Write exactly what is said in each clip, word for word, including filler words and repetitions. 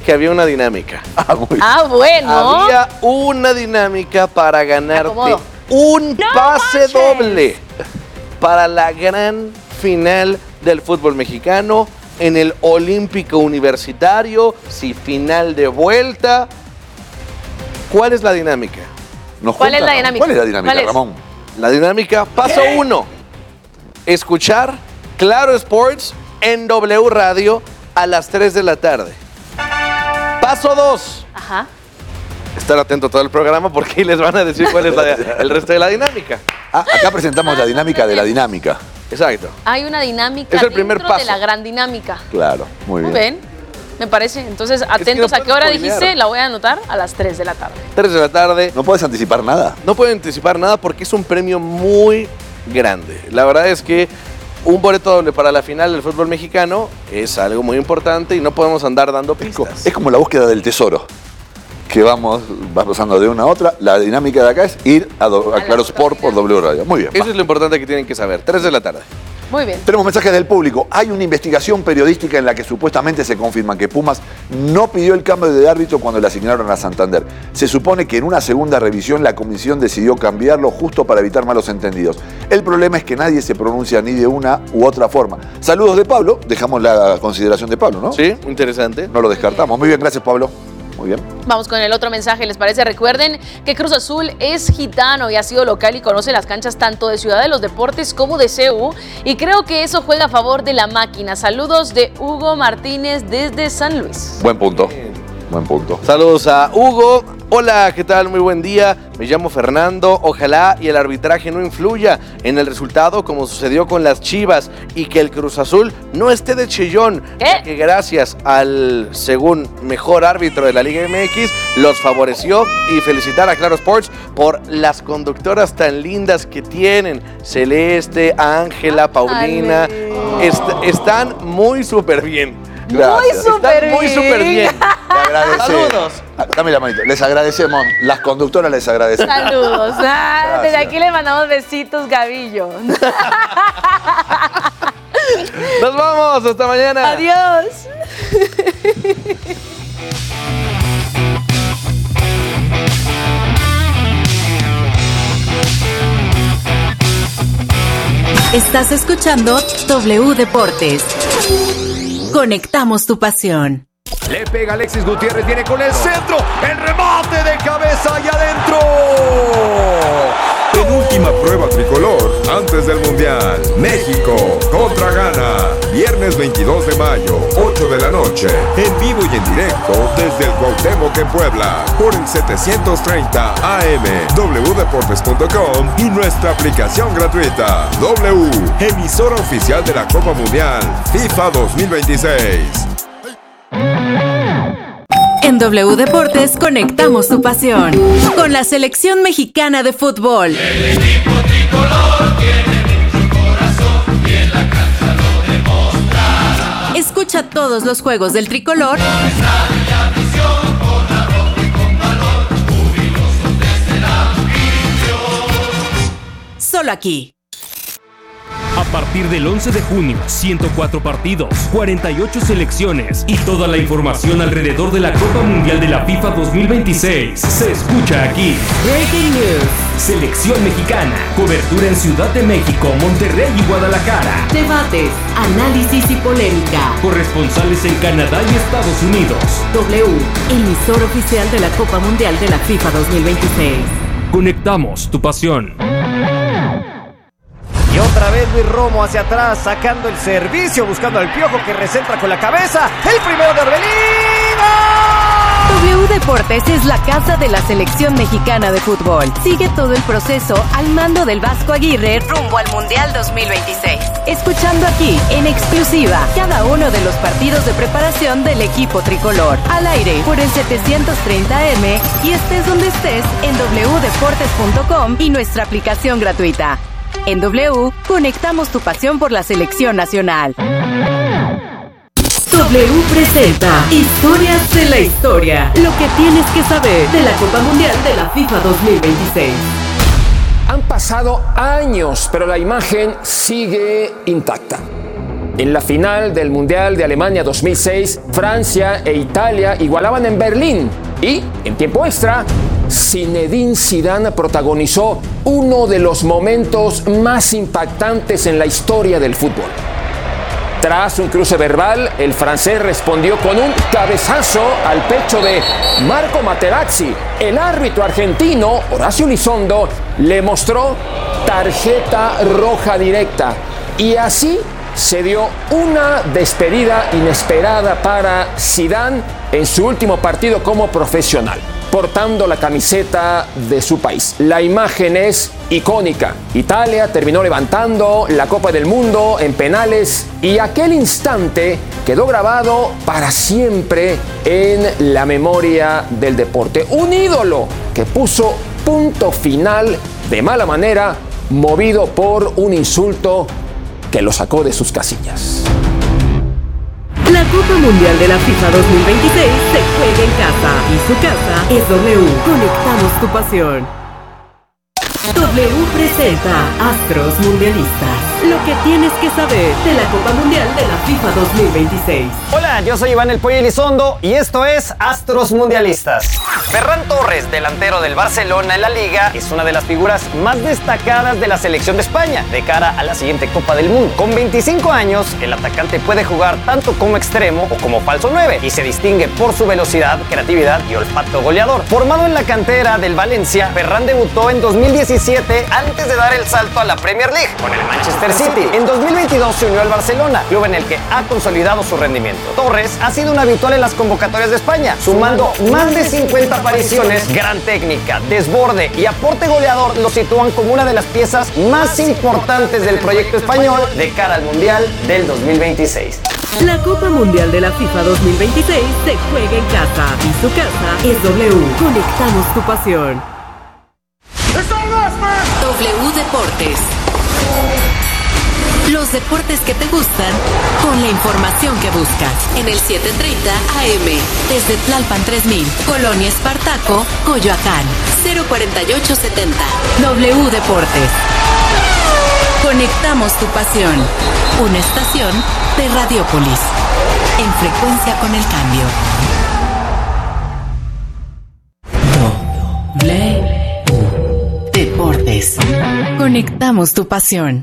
que había una dinámica. Ah, muy bien. Ah, bueno. Había una dinámica para ganarte un No pase manches. doble para la gran final del fútbol mexicano en el Olímpico Universitario, sí, final de vuelta. ¿Cuál es la dinámica? Nos ¿Cuál es cuenta, la ¿no? dinámica? ¿Cuál es la dinámica, ¿Cuál es? Ramón? La dinámica, paso uno, escuchar Claro Sports en W Radio a las tres de la tarde. Paso dos, Ajá. estar atento a todo el programa porque ahí les van a decir cuál es la- el resto de la dinámica. Ah, acá presentamos la dinámica de la dinámica. Exacto. Hay una dinámica Es el primer dentro de paso. la gran dinámica. Claro, muy Muy bien. bien. Me parece. Entonces, que no atentos a qué puedes hora spoilear. dijiste, la voy a anotar a las tres de la tarde. tres de la tarde. ¿No puedes anticipar nada? No puedo anticipar nada porque es un premio muy grande. La verdad es que un boleto doble para la final del fútbol mexicano es algo muy importante y no podemos andar dando pistas. Es como la búsqueda del tesoro. Que vamos, vas pasando de una a otra. La dinámica de acá es ir a, do- a A Claro la Sport por W Radio. Muy bien. Eso va. es lo importante que tienen que saber. tres de la tarde. Muy bien. Tenemos mensajes del público. Hay una investigación periodística en la que supuestamente se confirma que Pumas no pidió el cambio de árbitro cuando le asignaron a Santander. Se supone que en una segunda revisión la comisión decidió cambiarlo justo para evitar malos entendidos. El problema es que nadie se pronuncia ni de una u otra forma. Saludos de Pablo. Dejamos la consideración de Pablo, ¿no? Sí, interesante. No lo descartamos. Muy bien, gracias Pablo. Muy bien. Vamos con el otro mensaje, ¿les parece? Recuerden que Cruz Azul es gitano y ha sido local y conoce las canchas tanto de Ciudad de los Deportes como de C U. Y creo que eso juega a favor de la máquina. Saludos de Hugo Martínez desde San Luis. Buen punto. Buen punto. Saludos a Hugo. Hola, ¿qué tal? Muy buen día. Me llamo Fernando. Ojalá y el arbitraje no influya en el resultado como sucedió con las Chivas y que el Cruz Azul no esté de chillón. ¿Qué? Ya que gracias al, según, mejor árbitro de la Liga M X, los favoreció y felicitar a Claro Sports por las conductoras tan lindas que tienen. Celeste, Ángela, Paulina. Est- están muy súper bien. Gracias. Muy súper Están muy bien. súper bien. Le agradecemos. Saludos. Ah, Dame la manito. Les agradecemos. Las conductoras les agradecen. Saludos. Ah, desde Gracias. aquí le mandamos besitos, Gavillo. Nos vamos. Hasta mañana. Adiós. Estás escuchando W Deportes. Conectamos tu pasión. Le pega Alexis Gutiérrez, viene con el centro, el remate de cabeza y adentro. Penúltima prueba tricolor antes del Mundial. México contra Ghana. Viernes veintidós de mayo, ocho de la noche. En vivo y en directo desde el Cuauhtémoc en Puebla. Por el setecientos treinta A M, w deportes punto com y nuestra aplicación gratuita. W, emisora oficial de la Copa Mundial FIFA dos mil veintiséis. En W Deportes conectamos tu pasión con la selección mexicana de fútbol. El equipo tricolor tiene mucho corazón y en la cancha lo demostrará. Escucha todos los juegos del tricolor Con estadio y afición, con arrojo y con valor, jubilosos desde la afición. solo aquí. A partir del once de junio, ciento cuatro partidos, cuarenta y ocho selecciones y toda la información alrededor de la Copa Mundial de la FIFA dos mil veintiséis se escucha aquí. Breaking News. Selección mexicana, cobertura en Ciudad de México, Monterrey y Guadalajara. Debates, análisis y polémica. Corresponsales en Canadá y Estados Unidos. W, emisor oficial de la Copa Mundial de la FIFA dos mil veintiséis. Conectamos tu pasión. Y otra vez Luis Romo hacia atrás, sacando el servicio, buscando al Piojo que recentra con la cabeza. El primero de Orbelín. W Deportes es la casa de la selección mexicana de fútbol. Sigue todo el proceso al mando del Vasco Aguirre rumbo al Mundial dos mil veintiséis. Escuchando aquí, en exclusiva, cada uno de los partidos de preparación del equipo tricolor. Al aire, por el setecientos treinta A M y estés donde estés en w deportes punto com y nuestra aplicación gratuita. En W, conectamos tu pasión por la selección nacional. W presenta Historias de la Historia. Lo que tienes que saber de la Copa Mundial de la FIFA dos mil veintiséis. Han pasado años, pero la imagen sigue intacta. En la final del Mundial de Alemania dos mil seis, Francia e Italia igualaban en Berlín. Y, en tiempo extra, Zinedine Zidane protagonizó uno de los momentos más impactantes en la historia del fútbol. Tras un cruce verbal, el francés respondió con un cabezazo al pecho de Marco Materazzi. El árbitro argentino, Horacio Elizondo, le mostró tarjeta roja directa. Y así se dio una despedida inesperada para Zidane en su último partido como profesional, portando la camiseta de su país. La imagen es icónica. Italia terminó levantando la Copa del Mundo en penales y aquel instante quedó grabado para siempre en la memoria del deporte. Un ídolo que puso punto final de mala manera, movido por un insulto que lo sacó de sus casillas. La Copa Mundial de la FIFA dos mil veintiséis se juega en casa y su casa es W. Conectamos tu pasión. W presenta Astros Mundialistas. Lo que tienes que saber de la Copa Mundial de la FIFA dos mil veintiséis. Hola, yo soy Iván El Pollo Elizondo y esto es Astros Mundialistas. Ferran Torres, delantero del Barcelona en la Liga, es una de las figuras más destacadas de la selección de España de cara a la siguiente Copa del Mundo. Con veinticinco años, el atacante puede jugar tanto como extremo o como falso nueve y se distingue por su velocidad, creatividad y olfato goleador. Formado en la cantera del Valencia, Ferran debutó en dos mil diecisiete antes de dar el salto a la Premier League con el Manchester City. En dos mil veintidós se unió al Barcelona, club en el que ha consolidado su rendimiento. Torres ha sido un habitual en las convocatorias de España, sumando más de cincuenta apariciones. Gran técnica, desborde y aporte goleador lo sitúan como una de las piezas más importantes del proyecto español de cara al Mundial del dos mil veintiséis. La Copa Mundial de la FIFA dos mil veintiséis se juega en casa y su casa es W. Conectamos tu pasión. W Deportes. Los deportes que te gustan con la información que buscas. En el siete treinta A M. Desde Tlalpan tres mil. Colonia Espartaco, Coyoacán. cero cuarenta y ocho setenta. W Deportes. Conectamos tu pasión. Una estación de Radiópolis. En frecuencia con el cambio. W Deportes. Conectamos tu pasión.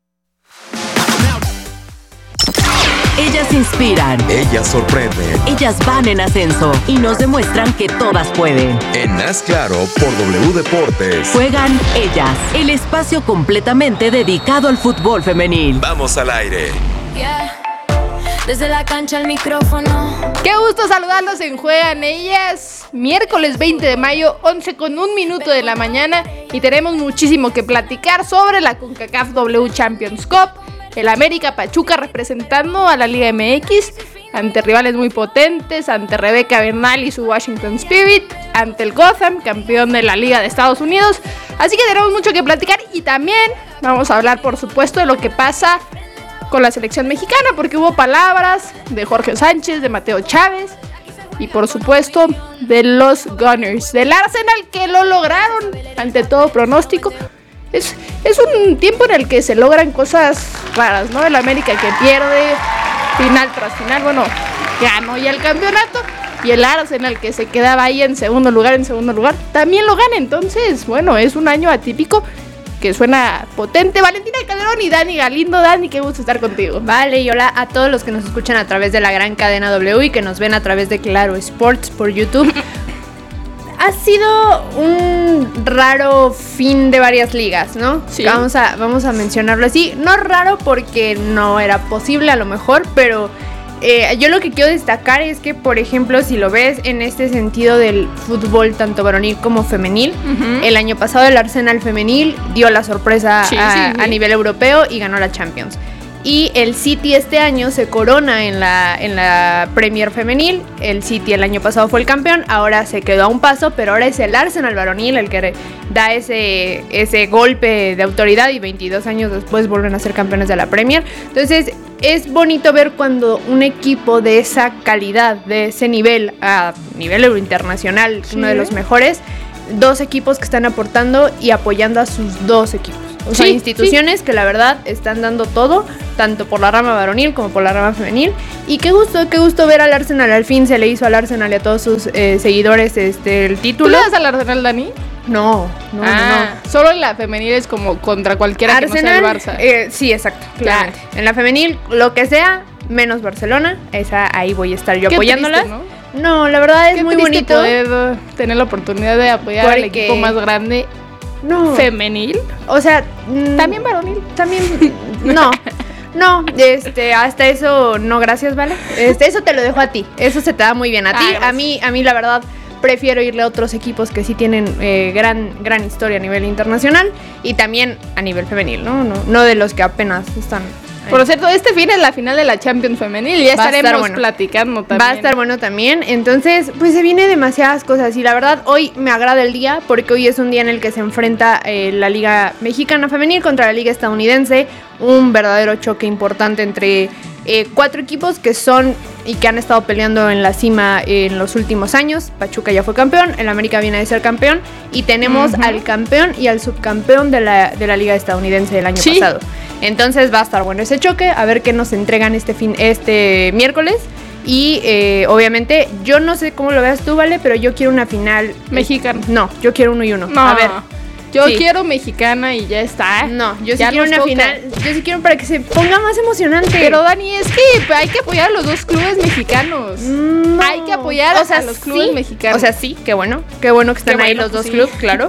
Ellas inspiran. Ellas sorprenden. Ellas van en ascenso y nos demuestran que todas pueden. En Haz Claro por W Deportes. Juegan ellas, el espacio completamente dedicado al fútbol femenil. Vamos al aire. Yeah. Desde la cancha al micrófono. Qué gusto saludarlos en Juegan Ellas. Miércoles veinte de mayo, once con un minuto de la mañana. Y tenemos muchísimo que platicar sobre la CONCACAF W Champions Cup. El América Pachuca representando a la Liga M X ante rivales muy potentes, ante Rebeca Bernal y su Washington Spirit, ante el Gotham, campeón de la Liga de Estados Unidos. Así que tenemos mucho que platicar y también vamos a hablar, por supuesto, de lo que pasa con la selección mexicana, porque hubo palabras de Jorge Sánchez, de Mateo Chávez y, por supuesto, de los Gunners, del Arsenal, que lo lograron ante todo pronóstico. Es, es un tiempo en el que se logran cosas raras, ¿no? El América que pierde final tras final, bueno, ganó ya el campeonato, y el Arsenal que se quedaba ahí en segundo lugar, en segundo lugar, también lo gana. Entonces, bueno, es un año atípico que suena potente. Valentina Calderón y Dani Galindo. Dani, qué gusto estar contigo. Vale, y hola a todos los que nos escuchan a través de la gran cadena W y que nos ven a través de Claro Sports por YouTube. Ha sido un raro fin de varias ligas, ¿no? Sí. Vamos a, vamos a mencionarlo así. No raro porque no era posible a lo mejor, pero eh, yo lo que quiero destacar es que, por ejemplo, si lo ves en este sentido del fútbol tanto varonil como femenil, uh-huh. el año pasado el Arsenal femenil dio la sorpresa sí, a, sí, sí. a nivel europeo y ganó la Champions. Y el City este año se corona en la, en la Premier femenil. El City el año pasado fue el campeón, ahora se quedó a un paso, pero ahora es el Arsenal varonil el que da ese, ese golpe de autoridad y veintidós años después vuelven a ser campeones de la Premier. Entonces es bonito ver cuando un equipo de esa calidad, de ese nivel, a nivel eurointernacional, sí. uno de los mejores, dos equipos que están aportando y apoyando a sus dos equipos. O sea, Sí, instituciones que la verdad están dando todo, tanto por la rama varonil como por la rama femenil. Y qué gusto, qué gusto ver al Arsenal. Al fin se le hizo al Arsenal y a todos sus eh, seguidores este el ¿Tú título. le das al Arsenal, Dani? No, no, ah, no, solo en la femenil es como contra cualquiera Arsenal, que no sea el Barça. eh, sí, exacto, claramente. En la femenil, lo que sea, menos Barcelona, esa ahí voy a estar yo Qué apoyándola. triste, ¿no? No, la verdad es Qué muy triste bonito. poder tener la oportunidad de apoyar al Porque- equipo más grande No. femenil. O sea, mm, También varonil. También, no. No, este, hasta eso, no, gracias, ¿vale? Este, eso te lo dejo a ti. Eso se te da muy bien a Ah, ti. gracias. A mí, a mí, la verdad, prefiero irle a otros equipos que sí tienen eh, gran, gran historia a nivel internacional y también a nivel femenil, ¿no? No, no de los que apenas están. ahí. Por cierto, este fin es la final de la Champions femenil y ya Va a estar estaremos bueno. platicando también. Va a estar bueno también. Entonces, pues se viene demasiadas cosas. Y la verdad, hoy me agrada el día porque hoy es un día en el que se enfrenta eh, la Liga Mexicana Femenil contra la Liga Estadounidense. Un verdadero choque importante entre eh, cuatro equipos que son y que han estado peleando en la cima en los últimos años. Pachuca ya fue campeón, el América viene de ser campeón. Y tenemos Ujú. al campeón y al subcampeón de la, de la Liga Estadounidense del año Sí. pasado. Entonces va a estar bueno ese choque, a ver qué nos entregan este fin, este miércoles. Y eh, obviamente, yo no sé cómo lo veas tú, ¿vale? Pero yo quiero una final Mexicana. No, yo quiero uno y uno. No, A ver. yo Sí. quiero mexicana y ya está. No, yo sí Ya quiero nos una toca. final. Yo sí quiero para que se ponga más emocionante. Pero Dani, es que hay que apoyar a los dos clubes mexicanos. No. Hay que apoyar O sea, a los clubes sí. mexicanos. O sea, sí, qué bueno. Qué bueno que están Qué ahí bueno, los dos sí. clubes, claro.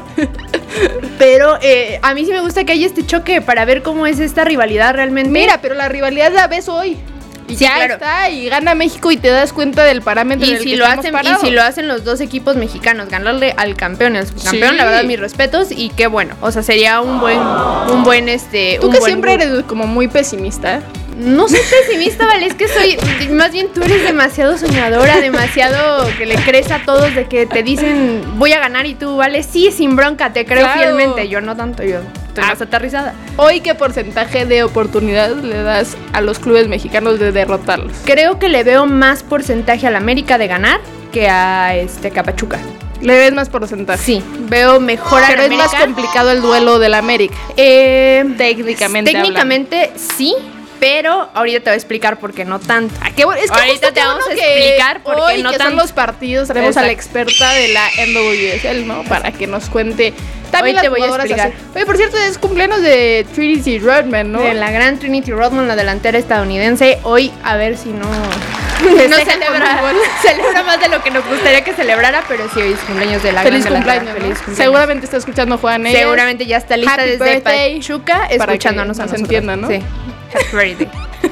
Pero eh, a mí sí me gusta que haya este choque para ver cómo es esta rivalidad realmente. Mira, pero la rivalidad la ves hoy. Y Sí, ya claro. está, y gana México y te das cuenta del parámetro Y en el si, que lo estamos hacen, y parados. si lo hacen los dos equipos mexicanos, ganarle al campeón y al subcampeón, Sí. la verdad, mis respetos. Y qué bueno. O sea, sería un buen, un buen este. Tú un que buen siempre grupo. eres como muy pesimista. No soy pesimista, vale, es que soy, más bien tú eres demasiado soñadora, demasiado que le crees a todos de que te dicen voy a ganar y tú, vale, sí, sin bronca, te creo Claro. fielmente, yo no tanto, yo estoy Ah. más aterrizada. Hoy, ¿qué porcentaje de oportunidad le das a los clubes mexicanos de derrotarlos? Creo que le veo más porcentaje al América de ganar que a este que a Pachuca. ¿Le ves más porcentaje? Sí, veo mejor al Pero es América. más complicado el duelo del América. Eh, Técnicamente técnicamente sí, pero ahorita te voy a explicar por qué no tanto. Ah, qué bueno. Es que Ahorita justo te qué vamos bueno a que explicar por qué hoy, no que tanto. son los partidos, tenemos a la Exacto. experta de la N W S L, ¿no? Para que nos cuente también Hoy las te voy a jugadoras explicar. así. Oye, por cierto, es cumpleaños de Trinity Rodman, ¿no? De la gran Trinity Rodman, la delantera estadounidense. Hoy, a ver si no. No celebra, celebra. celebra más de lo que nos gustaría que celebrara, pero sí, hoy es cumpleaños de la Feliz gran delantera. cumpleaños, ¿no? Feliz cumpleaños. Seguramente está escuchando Juan. ella. Seguramente ya está lista Happy desde birthday. Pachuca, Para que escuchándonos a nos nosotros. entienda, ¿no? Sí. Happy birthday.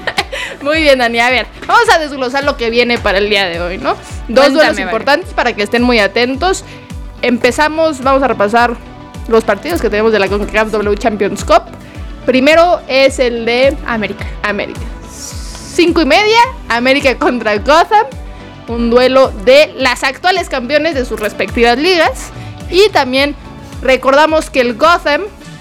Muy bien, Dani. A ver, vamos a desglosar lo que viene para el día de hoy, ¿no? Dos Cuéntame, duelos vale. importantes para que estén muy atentos. Empezamos, vamos a repasar los partidos que tenemos de la CONCACAF W Champions Cup. Primero es el de América. América. Cinco y media, América contra Gotham. Un duelo de las actuales campeones de sus respectivas ligas. Y también recordamos que el Gotham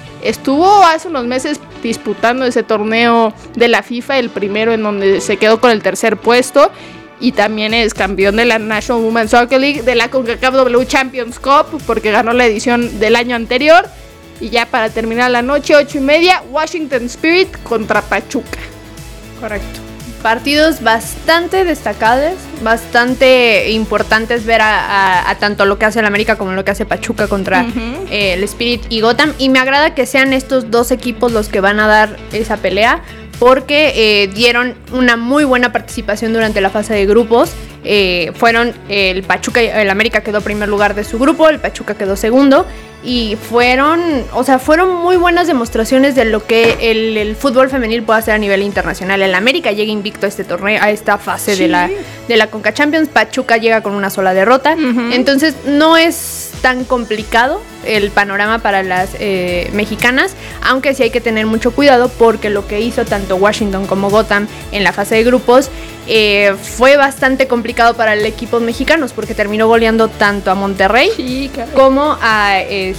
estuvo hace unos meses disputando ese torneo de la FIFA, el primero en donde se quedó con el tercer puesto. Y también es campeón de la National Women's Soccer League, de la CONCACAF W Champions Cup, porque ganó la edición del año anterior. Y ya para terminar la noche, ocho y media, Washington Spirit contra Pachuca. Correcto. Partidos bastante destacados, bastante importantes ver a, a- a tanto lo que hace el América como lo que hace Pachuca contra Ujú. eh, el Spirit y Gotham. Y me agrada que sean estos dos equipos los que van a dar esa pelea, porque eh, dieron una muy buena participación durante la fase de grupos. Eh, fueron eh, el Pachuca, el América quedó primer lugar de su grupo, el Pachuca quedó segundo. Y fueron, o sea, fueron muy buenas demostraciones de lo que el, el fútbol femenil puede hacer a nivel internacional. El América llega invicto a este torneo, a esta fase Sí. de la de la Conca Champions. Pachuca llega con una sola derrota. Ujú. Entonces no es tan complicado el panorama para las eh, mexicanas, aunque sí hay que tener mucho cuidado porque lo que hizo tanto Washington como Gotham en la fase de grupos eh, fue bastante complicado para el equipo mexicanos, porque terminó goleando tanto a Monterrey Sí, caray. como a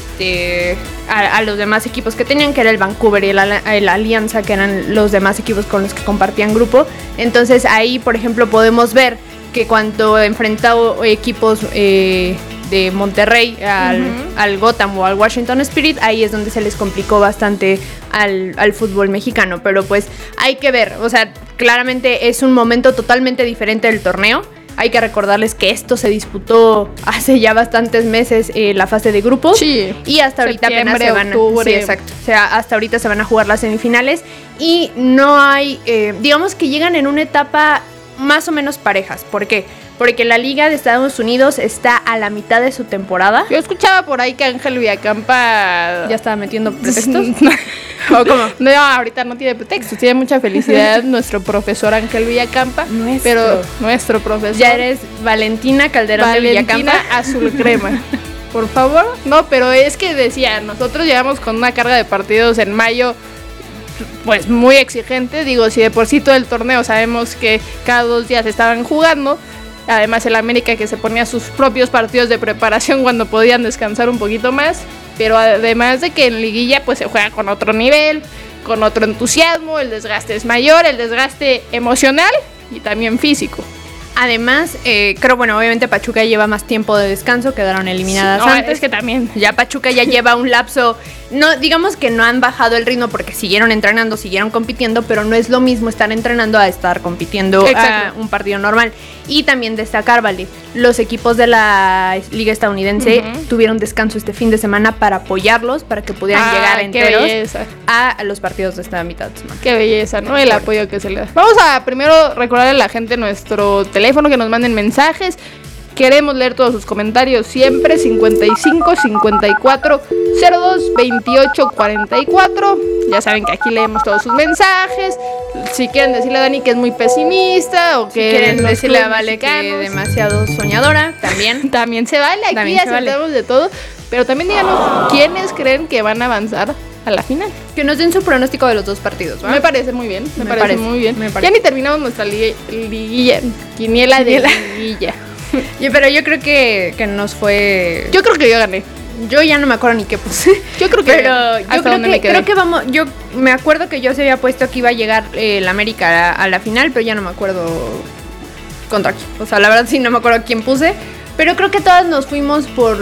este a, a los demás equipos que tenían, que era el Vancouver y el, Ala- el Alianza, que eran los demás equipos con los que compartían grupo. Entonces ahí, por ejemplo, podemos ver que cuando enfrentó equipos eh, de Monterrey al, uh-huh. al Gotham o al Washington Spirit, ahí es donde se les complicó bastante al, al fútbol mexicano. Pero pues hay que ver, o sea, claramente es un momento totalmente diferente del torneo. Hay que recordarles que esto se disputó hace ya bastantes meses, eh, la fase de grupos. Sí. Y hasta ahorita apenas se van a, sí, exacto. O sea, hasta ahorita se van a jugar las semifinales. Y no hay, eh, digamos que llegan en una etapa más o menos parejas. ¿Por qué? Porque la Liga de Estados Unidos está a la mitad de su temporada. Yo escuchaba por ahí que Ángel Villacampa ya estaba metiendo pretextos. ¿O cómo? No, ahorita no tiene pretextos. Tiene mucha felicidad nuestro profesor Ángel Villacampa. Nuestro. Pero nuestro profesor. Ya eres Valentina Calderón Valentina de Villacampa. Azul Crema. Por favor. No, pero es que decía, nosotros llegamos con una carga de partidos en mayo pues muy exigente. Digo, si de por sí todo el torneo sabemos que cada dos días estaban jugando. Además el América que se ponía sus propios partidos de preparación cuando podían descansar un poquito más. Pero además de que en liguilla pues se juega con otro nivel, con otro entusiasmo, el desgaste es mayor, el desgaste emocional y también físico. Además, eh, creo, bueno, obviamente Pachuca lleva más tiempo de descanso, quedaron eliminadas sí, no, antes. Es que también. Ya Pachuca ya lleva un lapso, no, digamos que no han bajado el ritmo porque siguieron entrenando, siguieron compitiendo, pero no es lo mismo estar entrenando a estar compitiendo a un partido normal. Y también destacar, vale, los equipos de la Liga Estadounidense uh-huh. tuvieron descanso este fin de semana para apoyarlos, para que pudieran ah, llegar enteros a los partidos de esta mitad de semana. Qué belleza, ¿no? El apoyo que se le da. Vamos a primero recordarle a la gente nuestro teléfono, que nos manden mensajes. Queremos leer todos sus comentarios siempre. cincuenta y cinco, cincuenta y cuatro, cero dos, veintiocho, cuarenta y cuatro. Ya saben que aquí leemos todos sus mensajes. Si quieren decirle a Dani que es muy pesimista o que si quieren decirle a Vale que es demasiado soñadora, también. También se vale, aquí también aceptamos vale. de todo. Pero también díganos quiénes creen que van a avanzar a la final. Que nos den su pronóstico de los dos partidos, ¿verdad? Me parece muy bien, me, me parece, parece muy bien. Me ya ni terminamos nuestra li- liguilla, quiniela de liguilla. Yo, pero yo creo que, que nos fue... Yo creo que yo gané. Yo ya no me acuerdo ni qué puse. Yo creo que pero yo creo que, creo que vamos, yo me acuerdo que yo se había puesto que iba a llegar eh, el América a, a la final, pero ya no me acuerdo contra quién. O sea, la verdad sí no me acuerdo quién puse, pero creo que todas nos fuimos por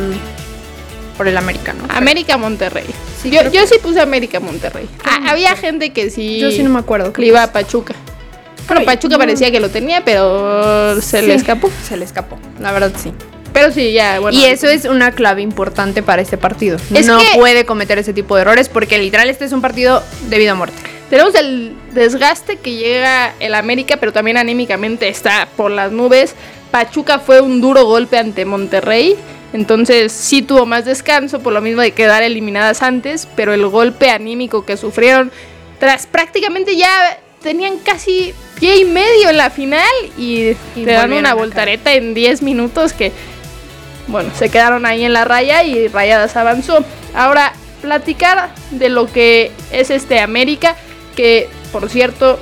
por el América, ¿no? América Monterrey. Sí, yo yo que... sí puse América Monterrey. Ah, había gente que sí. Yo sí no me acuerdo. Que iba a Pachuca. Bueno, Pachuca no. parecía que lo tenía, pero se sí, le escapó. Se le escapó, la verdad sí. Pero sí, ya, bueno. Y eso es una clave importante para este partido. Es no que puede cometer ese tipo de errores porque literal este es un partido de vida o muerte. Tenemos el desgaste que llega el América, pero también anímicamente está por las nubes. Pachuca fue un duro golpe ante Monterrey, entonces sí tuvo más descanso por lo mismo de quedar eliminadas antes, pero el golpe anímico que sufrieron tras prácticamente ya tenían casi pie y medio en la final y, y te dan una voltareta en diez minutos que, bueno, se quedaron ahí en la raya y Rayadas avanzó. Ahora, platicar de lo que es este América, que por cierto,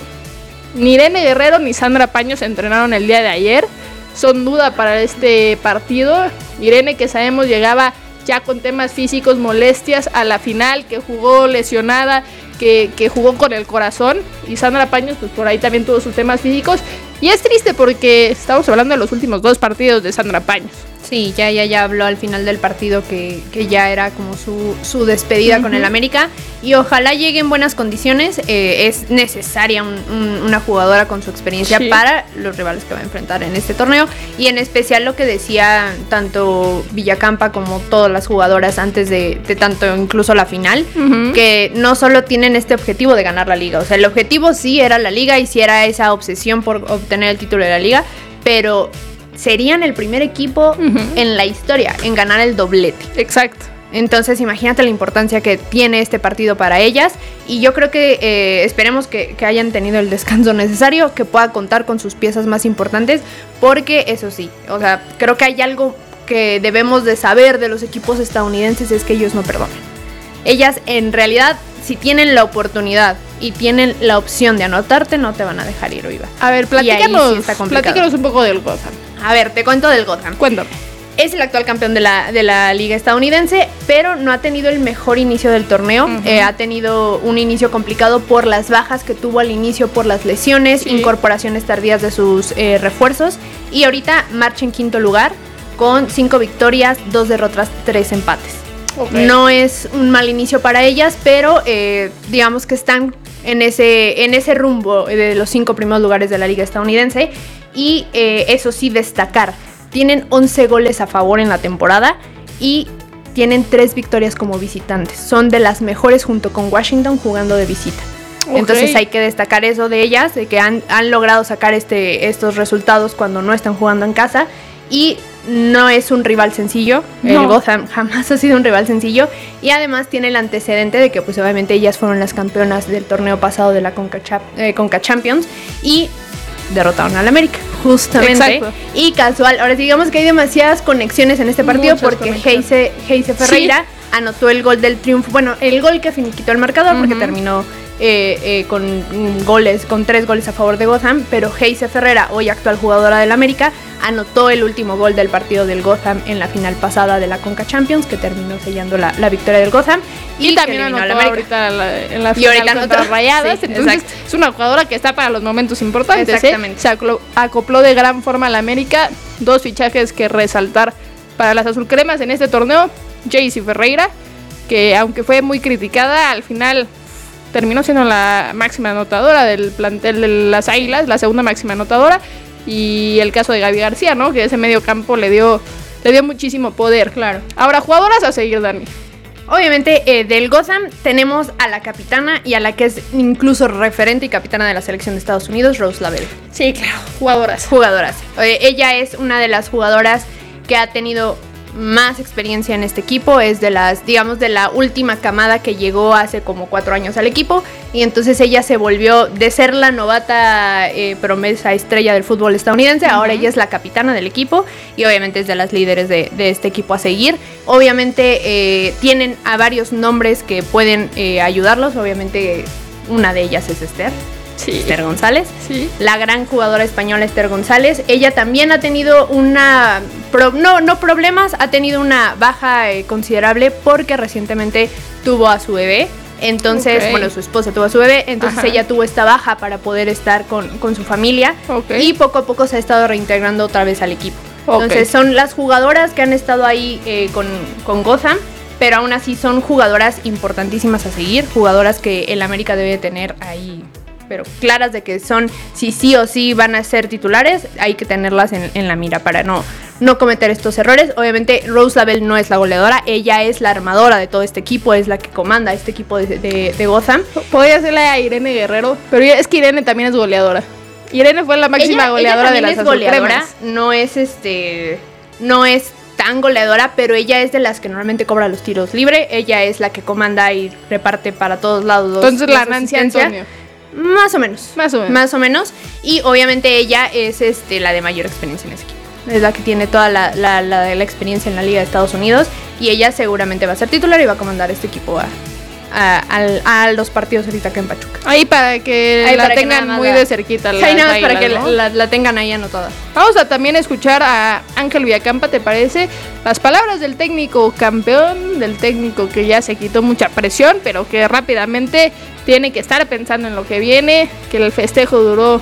ni Irene Guerrero ni Sandra Paños entrenaron el día de ayer, son duda para este partido. Irene, que sabemos llegaba ya con temas físicos, molestias a la final, que jugó lesionada, que, que jugó con el corazón, y Sandra Paños pues por ahí también tuvo sus temas físicos, y es triste porque estamos hablando de los últimos dos partidos de Sandra Paños. Sí, ya, ya, ya habló al final del partido que, que ya era como su, su despedida uh-huh. con el América, y ojalá llegue en buenas condiciones. Eh, es necesaria un, un, una jugadora con su experiencia sí. para los rivales que va a enfrentar en este torneo, y en especial lo que decía tanto Villacampa como todas las jugadoras antes de, de tanto incluso la final, uh-huh. que no solo tienen este objetivo de ganar la liga, o sea, el objetivo sí era la liga y sí era esa obsesión por obtener el título de la liga, pero serían el primer equipo uh-huh. en la historia en ganar el doblete. Exacto. Entonces imagínate la importancia que tiene este partido para ellas, y yo creo que eh, esperemos que, que hayan tenido el descanso necesario, que pueda contar con sus piezas más importantes, porque eso sí, o sea, creo que hay algo que debemos de saber de los equipos estadounidenses, es que ellos no perdonan. Ellas en realidad, si tienen la oportunidad y tienen la opción de anotarte, no te van a dejar ir viva. A ver, platícanos, sí platícanos un poco del Gotham. A ver, te cuento del Gotham. Cuéntame. Es el actual campeón de la, de la liga estadounidense, pero no ha tenido el mejor inicio del torneo. Uh-huh. Eh, ha tenido un inicio complicado por las bajas que tuvo al inicio, por las lesiones, sí. incorporaciones tardías de sus eh, refuerzos. Y ahorita marcha en quinto lugar con cinco victorias, dos derrotas, tres empates. Okay. No es un mal inicio para ellas, pero eh, digamos que están en ese, en ese rumbo de los cinco primeros lugares de la liga estadounidense. Y eh, eso sí, destacar, tienen once goles a favor en la temporada y tienen tres victorias como visitantes. Son de las mejores junto con Washington jugando de visita. Okay. Entonces hay que destacar eso de ellas, de que han, han logrado sacar este, estos resultados cuando no están jugando en casa. Y no es un rival sencillo, no. El Gotham jamás ha sido un rival sencillo. Y además tiene el antecedente de que pues obviamente ellas fueron las campeonas del torneo pasado de la Conca, eh, Conca Champions y derrotaron al América, justamente. Exacto. Y casual, ahora sí digamos que hay demasiadas conexiones en este partido. Muchas porque Heise, Heise Ferreira sí. anotó el gol del triunfo, bueno, el gol que finiquitó el marcador, uh-huh. porque terminó eh, eh, con goles, con tres goles a favor de Gotham, pero Heise Ferreira, hoy actual jugadora del América, anotó el último gol del partido del Gotham en la final pasada de la Conca Champions, que terminó sellando la, la victoria del Gotham. Y, y también anotó ahorita la, en la final contra anotó, Rayadas. Sí, entonces exacto. es una jugadora que está para los momentos importantes. Exactamente. ¿eh? Se acopló, acopló de gran forma al América. Dos fichajes que resaltar para las azulcremas en este torneo. Heise Ferreira, que aunque fue muy criticada, al final terminó siendo la máxima anotadora del plantel de las Águilas, la segunda máxima anotadora. Y el caso de Gaby García, ¿no? Que ese medio campo le dio, le dio muchísimo poder. Claro. Ahora, jugadoras a seguir, Dani. Obviamente, eh, del Gotham tenemos a la capitana y a la que es incluso referente y capitana de la selección de Estados Unidos, Rose Lavelle. Sí, claro. Jugadoras. Jugadoras. Eh, ella es una de las jugadoras que ha tenido más experiencia en este equipo, es de las, digamos, de la última camada que llegó hace como cuatro años al equipo, y entonces ella se volvió de ser la novata eh, promesa estrella del fútbol estadounidense, uh-huh. ahora ella es la capitana del equipo y obviamente es de las líderes de, de este equipo a seguir. Obviamente eh, tienen a varios nombres que pueden eh, ayudarlos, obviamente una de ellas es Esther. Sí. Esther González, sí. La gran jugadora española Esther González. Ella también ha tenido una, pro, no, no problemas, ha tenido una baja eh, considerable porque recientemente tuvo a su bebé. Entonces, okay. bueno, su esposa tuvo a su bebé, entonces Ajá. ella tuvo esta baja para poder estar con, con su familia, okay. y poco a poco se ha estado reintegrando otra vez al equipo. Okay. Entonces son las jugadoras que han estado ahí eh, con, con Gotham, pero aún así son jugadoras importantísimas a seguir, jugadoras que el América debe tener ahí, pero claras de que son, si sí o sí van a ser titulares, hay que tenerlas en, en la mira para no, no cometer estos errores. Obviamente Rose Lavelle no es la goleadora, ella es la armadora de todo este equipo, es la que comanda este equipo de, de, de Gotham. Podría ser la de Irene Guerrero, pero es que Irene también es goleadora. Irene fue la máxima ella, goleadora ella de las es goleadora, no es este, no es tan goleadora, pero ella es de las que normalmente cobra los tiros libre, ella es la que comanda y reparte para todos lados. Entonces la Nancy Antonio. Más o menos, más o menos, más o menos. Y obviamente ella es este la de mayor experiencia en ese equipo. Es la que tiene toda la, la, la, la experiencia en la Liga de Estados Unidos. Y ella seguramente va a ser titular y va a comandar este equipo a, a, a, a los partidos ahorita acá en Pachuca. Ahí para que ahí la para tengan que muy de cerquita. Ahí nada más para que ¿no? la, la tengan ahí anotada. Vamos a también escuchar a Ángel Villacampa, ¿te parece? Las palabras del técnico campeón, del técnico que ya se quitó mucha presión, pero que rápidamente tiene que estar pensando en lo que viene, que el festejo duró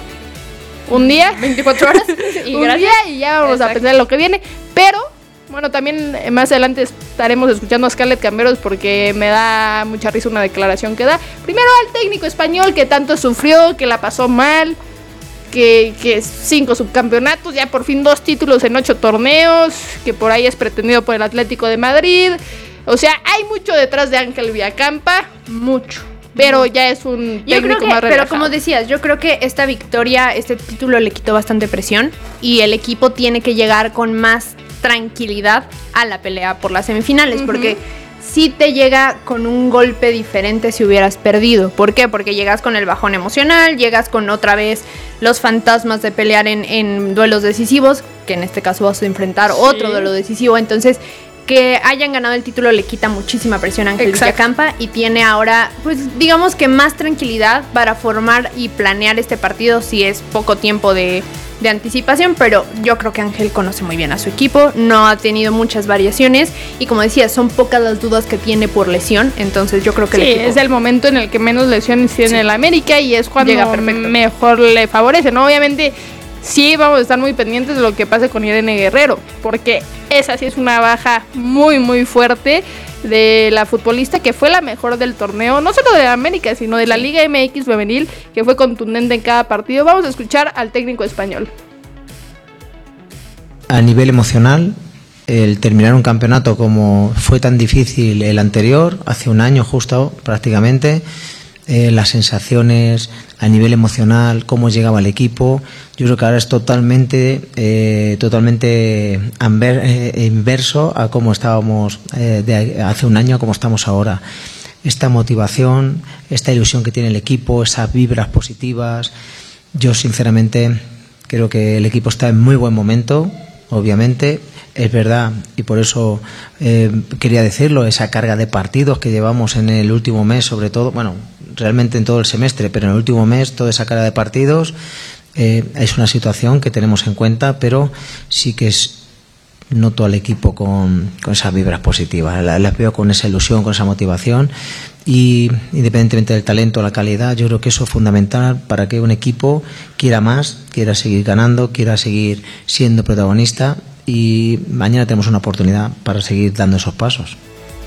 un día, veinticuatro horas, y un gracias. día y ya vamos Exacto. a pensar en lo que viene, pero bueno, también más adelante estaremos escuchando a Scarlett Camberos porque me da mucha risa una declaración que da. Primero al técnico español que tanto sufrió, que la pasó mal, que, que cinco subcampeonatos, ya por fin dos títulos en ocho torneos, que por ahí es pretendido por el Atlético de Madrid. O sea, hay mucho detrás de Ángel Villacampa, mucho. Pero ya es un técnico yo creo que, más relajado. Pero como decías, yo creo que esta victoria, este título le quitó bastante presión y el equipo tiene que llegar con más tranquilidad a la pelea por las semifinales, uh-huh. porque sí te llega con un golpe diferente si hubieras perdido. ¿Por qué? Porque llegas con el bajón emocional, llegas con otra vez los fantasmas de pelear en, en duelos decisivos, que en este caso vas a enfrentar sí. otro duelo decisivo, entonces que hayan ganado el título le quita muchísima presión a Ángel Villacampa y tiene ahora, pues digamos que más tranquilidad para formar y planear este partido si es poco tiempo de, de anticipación, pero yo creo que Ángel conoce muy bien a su equipo, no ha tenido muchas variaciones y como decía, son pocas las dudas que tiene por lesión, entonces yo creo que sí, el equipo es el momento en el que menos lesiones tiene sí. el América y es cuando mejor le favorece, ¿no? Obviamente sí vamos a estar muy pendientes de lo que pase con Irene Guerrero, porque esa sí es una baja muy muy fuerte de la futbolista que fue la mejor del torneo, no solo de América, sino de la Liga M X femenil, que fue contundente en cada partido. Vamos a escuchar al técnico español. A nivel emocional, el terminar un campeonato como fue tan difícil el anterior, hace un año justo prácticamente, eh, las sensaciones a nivel emocional, cómo llegaba el equipo, yo creo que ahora es totalmente eh, totalmente amber, eh, inverso a cómo estábamos eh, de hace un año a cómo estamos ahora. Esta motivación, esta ilusión que tiene el equipo, esas vibras positivas, yo sinceramente creo que el equipo está en muy buen momento, obviamente. Es verdad, y por eso eh, quería decirlo, esa carga de partidos que llevamos en el último mes, sobre todo, bueno, realmente en todo el semestre, pero en el último mes, toda esa carga de partidos, eh, es una situación que tenemos en cuenta, pero sí que es, noto al equipo con, con esas vibras positivas, las la veo con esa ilusión, con esa motivación, y independientemente del talento, la calidad, yo creo que eso es fundamental para que un equipo quiera más, quiera seguir ganando, quiera seguir siendo protagonista, y mañana tenemos una oportunidad para seguir dando esos pasos.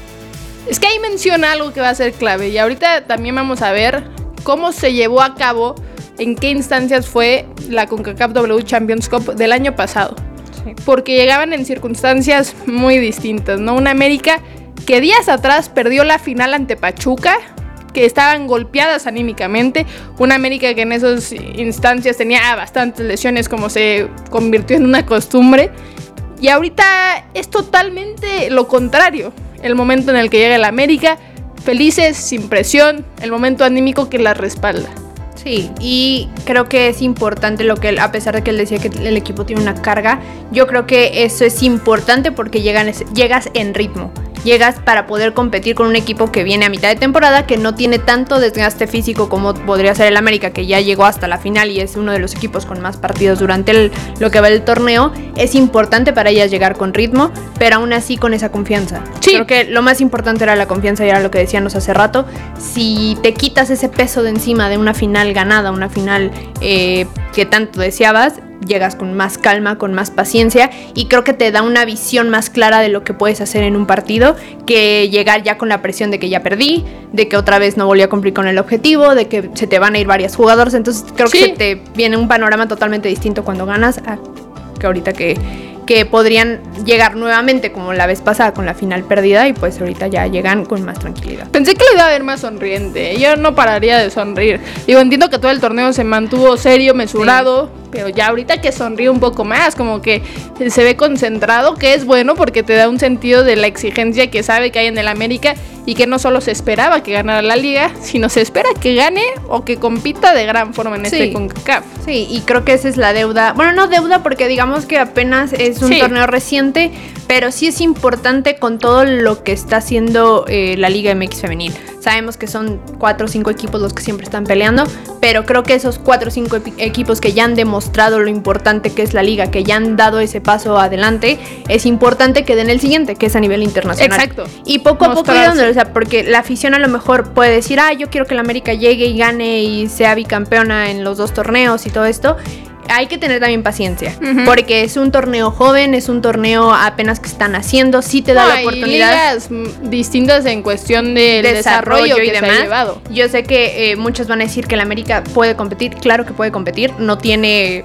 Es que ahí menciona algo que va a ser clave, y ahorita también vamos a ver cómo se llevó a cabo, en qué instancias fue la CONCACAF W Champions Cup del año pasado. Sí. Porque llegaban en circunstancias muy distintas, ¿no? Una América que días atrás perdió la final ante Pachuca, que estaban golpeadas anímicamente, una América que en esas instancias tenía bastantes lesiones, como se convirtió en una costumbre, y ahorita es totalmente lo contrario, el momento en el que llega el América, felices, sin presión, el momento anímico que la respalda. Sí, y creo que es importante lo que él, a pesar de que él decía que el equipo tiene una carga, yo creo que eso es importante porque llegan, llegas en ritmo. Llegas para poder competir con un equipo que viene a mitad de temporada, que no tiene tanto desgaste físico como podría ser el América, que ya llegó hasta la final y es uno de los equipos con más partidos durante el, lo que va el torneo. Es importante para ellas llegar con ritmo, pero aún así con esa confianza. Sí. Creo que lo más importante era la confianza y era lo que decíamos hace rato. Si te quitas ese peso de encima de una final ganada, una final eh, que tanto deseabas, llegas con más calma, con más paciencia, y creo que te da una visión más clara de lo que puedes hacer en un partido, que llegar ya con la presión de que ya perdí, de que otra vez no volví a cumplir con el objetivo, de que se te van a ir varios jugadores. Entonces creo sí. que se te viene un panorama totalmente distinto cuando ganas a que ahorita que, que podrían llegar nuevamente como la vez pasada con la final perdida, y pues ahorita ya llegan con más tranquilidad. Pensé que lo iba a ver más sonriente, yo no pararía de sonreír. Digo, entiendo que todo el torneo se mantuvo serio, mesurado, sí. pero ya ahorita que sonríe un poco más, como que se ve concentrado, que es bueno porque te da un sentido de la exigencia que sabe que hay en el América, y que no solo se esperaba que ganara la liga, sino se espera que gane o que compita de gran forma en sí. este CONCACAF. Sí, y creo que esa es la deuda, bueno, no deuda porque digamos que apenas es un sí. torneo reciente, pero sí es importante con todo lo que está haciendo eh, la Liga M X femenil. Sabemos que son cuatro o cinco equipos los que siempre están peleando, pero creo que esos cuatro o cinco epi- equipos que ya han demostrado lo importante que es la liga, que ya han dado ese paso adelante, es importante que den el siguiente, que es a nivel internacional. Exacto. Y poco a poco ir dándole, o sea, porque la afición a lo mejor puede decir, ah, yo quiero que la América llegue y gane y sea bicampeona en los dos torneos y todo esto. Hay que tener también paciencia, uh-huh. porque es un torneo joven, es un torneo apenas que están haciendo, sí te da no, la oportunidad. Y ligas distintas en cuestión de desarrollo, desarrollo y demás. Llevado. Yo sé que eh, muchos van a decir que la América puede competir, claro que puede competir, no tiene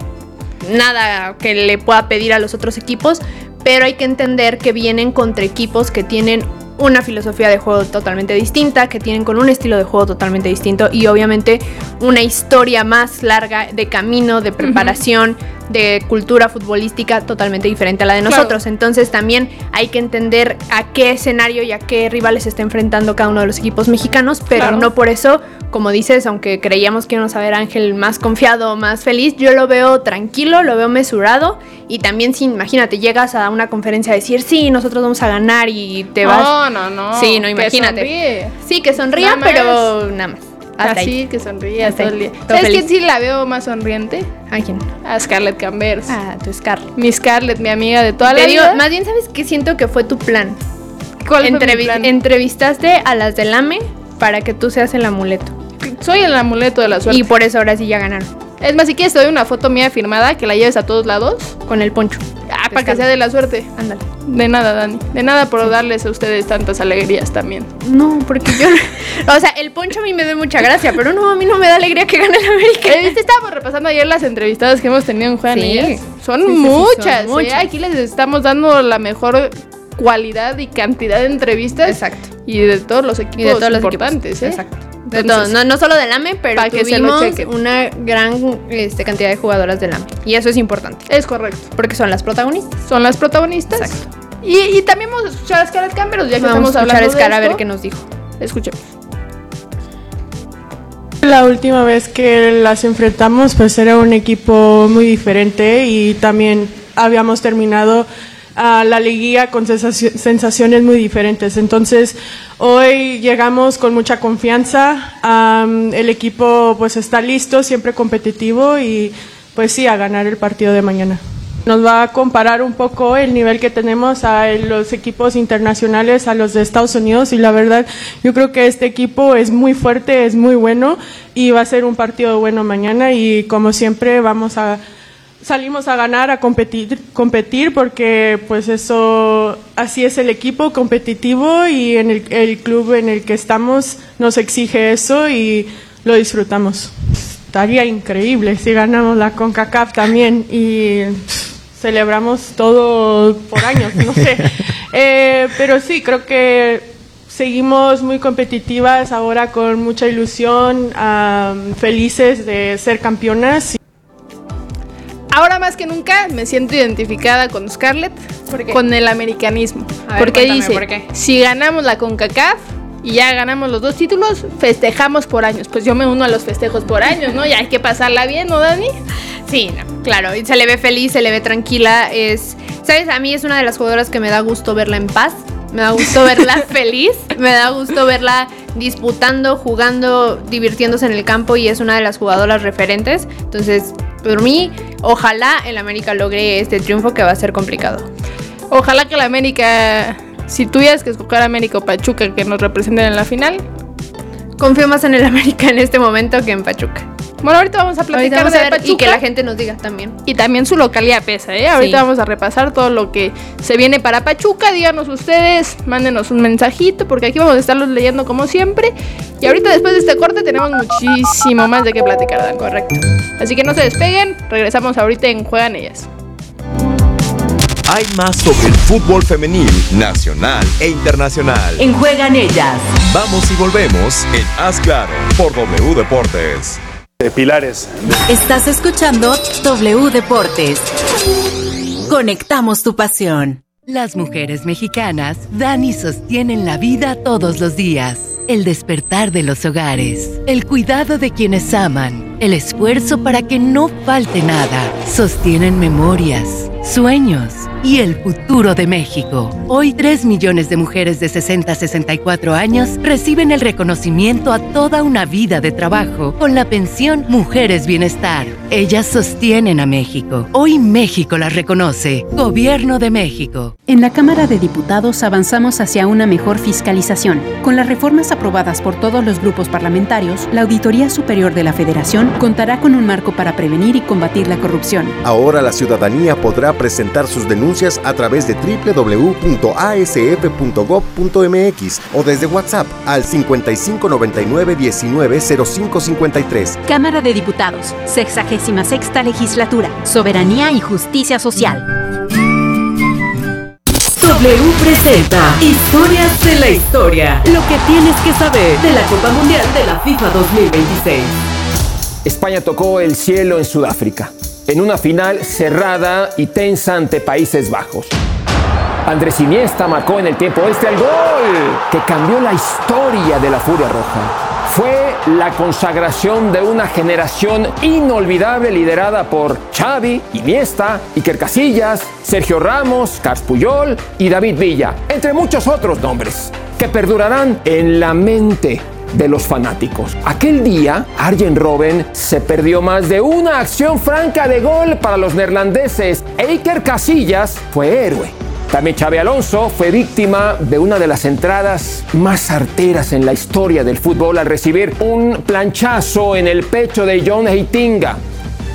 nada que le pueda pedir a los otros equipos, pero hay que entender que vienen contra equipos que tienen una filosofía de juego totalmente distinta, que tienen con un estilo de juego totalmente distinto y obviamente una historia más larga de camino, de preparación, uh-huh. de cultura futbolística totalmente diferente a la de nosotros. Claro. Entonces también hay que entender a qué escenario y a qué rivales se está enfrentando cada uno de los equipos mexicanos, pero claro. no por eso, como dices, aunque creíamos que íbamos a ver a Ángel más confiado, más feliz, yo lo veo tranquilo, lo veo mesurado, y también si, imagínate, llegas a una conferencia a decir, sí, nosotros vamos a ganar y te vas... No, no, no. Sí, no, imagínate. Que sonríe. Sí, que sonría, nada pero nada más. Hasta Así, ahí. que sonríe hasta todo el día. ¿Sabes quién sí la veo más sonriente? ¿A quién? A Scarlett Cambers. Ah, tu Scarlett. Mi Scarlett, mi amiga de toda Te la digo, vida. Más bien, ¿sabes qué siento que fue tu plan? ¿Cuál Entrevi- fue mi plan? Entrevistaste a las del A M E para que tú seas el amuleto. Soy el amuleto de la suerte. Y por eso ahora sí ya ganaron. Es más, si quieres te doy una foto mía firmada que la lleves a todos lados. Con el poncho. Ah, para que sea de la suerte. Ándale. De nada, Dani. De nada por darles a ustedes tantas alegrías también. No, porque yo... o sea, el poncho a mí me da mucha gracia, pero no, a mí no me da alegría que gane el América. Eh, ¿viste? Estábamos repasando ayer las entrevistadas que hemos tenido en Juegan Sí. Ellas. Son Sí, sí, sí, muchas. son muchas. ¿eh? Aquí les estamos dando la mejor cualidad y cantidad de entrevistas. Exacto. Y de todos los equipos Y de todos los importantes. equipos. ¿eh? Exacto. De Entonces, todo. No, no solo del A M E, pero para que se lo tuvimos chequen. una gran este, cantidad de jugadoras del A M E. Y eso es importante. Es correcto. Porque son las protagonistas. Son las protagonistas. Exacto. Y, y también vamos a escuchar a Scarlett Camberos, ya que Vamos estamos a escuchar hablando a Scar de a esto. ver qué nos dijo. Escuchemos. La última vez que las enfrentamos, pues era un equipo muy diferente y también habíamos terminado a la liguilla con sensaci- sensaciones muy diferentes. Entonces, hoy llegamos con mucha confianza. Um, el equipo pues está listo, siempre competitivo y pues sí, a ganar el partido de mañana. Nos va a comparar un poco el nivel que tenemos a los equipos internacionales, a los de Estados Unidos, y la verdad yo creo que este equipo es muy fuerte, es muy bueno y va a ser un partido bueno mañana y como siempre vamos a salimos a ganar, a competir, competir porque pues eso, así es el equipo competitivo y en el, el club en el que estamos nos exige eso y lo disfrutamos. Estaría increíble si ganamos la CONCACAF también y celebramos todo por años, no sé. Eh, pero sí, creo que seguimos muy competitivas ahora con mucha ilusión, um, felices de ser campeonas. Ahora más que nunca me siento identificada con Scarlett, ¿Por qué? con el americanismo. A ver, porque cuéntame, dice, ¿por qué? si ganamos la CONCACAF y ya ganamos los dos títulos, festejamos por años. Pues yo me uno a los festejos por años, ¿no? Ya hay que pasarla bien, ¿no, Dani? Sí, no, claro, y se le ve feliz, se le ve tranquila, es, ¿sabes? A mí es una de las jugadoras que me da gusto verla en paz, me da gusto verla feliz, me da gusto verla disputando, jugando, divirtiéndose en el campo y es una de las jugadoras referentes, entonces, por mí, ojalá el América logre este triunfo que va a ser complicado. Ojalá que la América, si tuvieras que escoger a América o Pachuca que nos representen en la final. Confío más en el América en este momento que en Pachuca. Bueno, ahorita vamos a platicar Ahorita vamos de a ver Pachuca. y que la gente nos diga también. Y también su localidad pesa, ¿eh? Ahorita Sí. vamos a repasar todo lo que se viene para Pachuca. Díganos ustedes, mándenos un mensajito, porque aquí vamos a estarlos leyendo como siempre. Y ahorita después de este corte tenemos muchísimo más de qué platicar, Dan. Correcto. Así que no se despeguen, regresamos ahorita en Juegan Ellas. Hay más sobre el fútbol femenil, nacional e internacional. En Juegan Ellas. Vamos y volvemos en Haz Claro por W Deportes. De pilares. Estás escuchando W Deportes. Conectamos tu pasión. Las mujeres mexicanas dan y sostienen la vida todos los días. El despertar de los hogares, el cuidado de quienes aman, el esfuerzo para que no falte nada. Sostienen memorias, sueños y el futuro de México. Hoy tres millones de mujeres de sesenta a sesenta y cuatro años reciben el reconocimiento a toda una vida de trabajo con la pensión Mujeres Bienestar. Ellas sostienen a México. Hoy México las reconoce. Gobierno de México. En la Cámara de Diputados avanzamos hacia una mejor fiscalización. Con las reformas aprobadas por todos los grupos parlamentarios, la Auditoría Superior de la Federación contará con un marco para prevenir y combatir la corrupción. Ahora la ciudadanía podrá presentar sus denuncias a través de doble u doble u doble u punto a s f punto gob punto m x o desde WhatsApp al cincuenta y cinco noventa y nueve diecinueve cero cinco cincuenta y tres. Cámara de Diputados, sexagésima sexta Legislatura, Soberanía y Justicia Social. W presenta Historias de la Historia. Lo que tienes que saber de la Copa Mundial de la FIFA dos mil veintiséis. España tocó el cielo en Sudáfrica, en una final cerrada y tensa ante Países Bajos. Andrés Iniesta marcó en el tiempo extra el gol que cambió la historia de la Furia Roja. Fue la consagración de una generación inolvidable liderada por Xavi, Iniesta, Iker Casillas, Sergio Ramos, Carles Puyol y David Villa, entre muchos otros nombres, que perdurarán en la mente de los fanáticos. Aquel día, Arjen Robben se perdió más de una acción franca de gol para los neerlandeses e Iker Casillas fue héroe. También Xabi Alonso fue víctima de una de las entradas más certeras en la historia del fútbol al recibir un planchazo en el pecho de John Heitinga.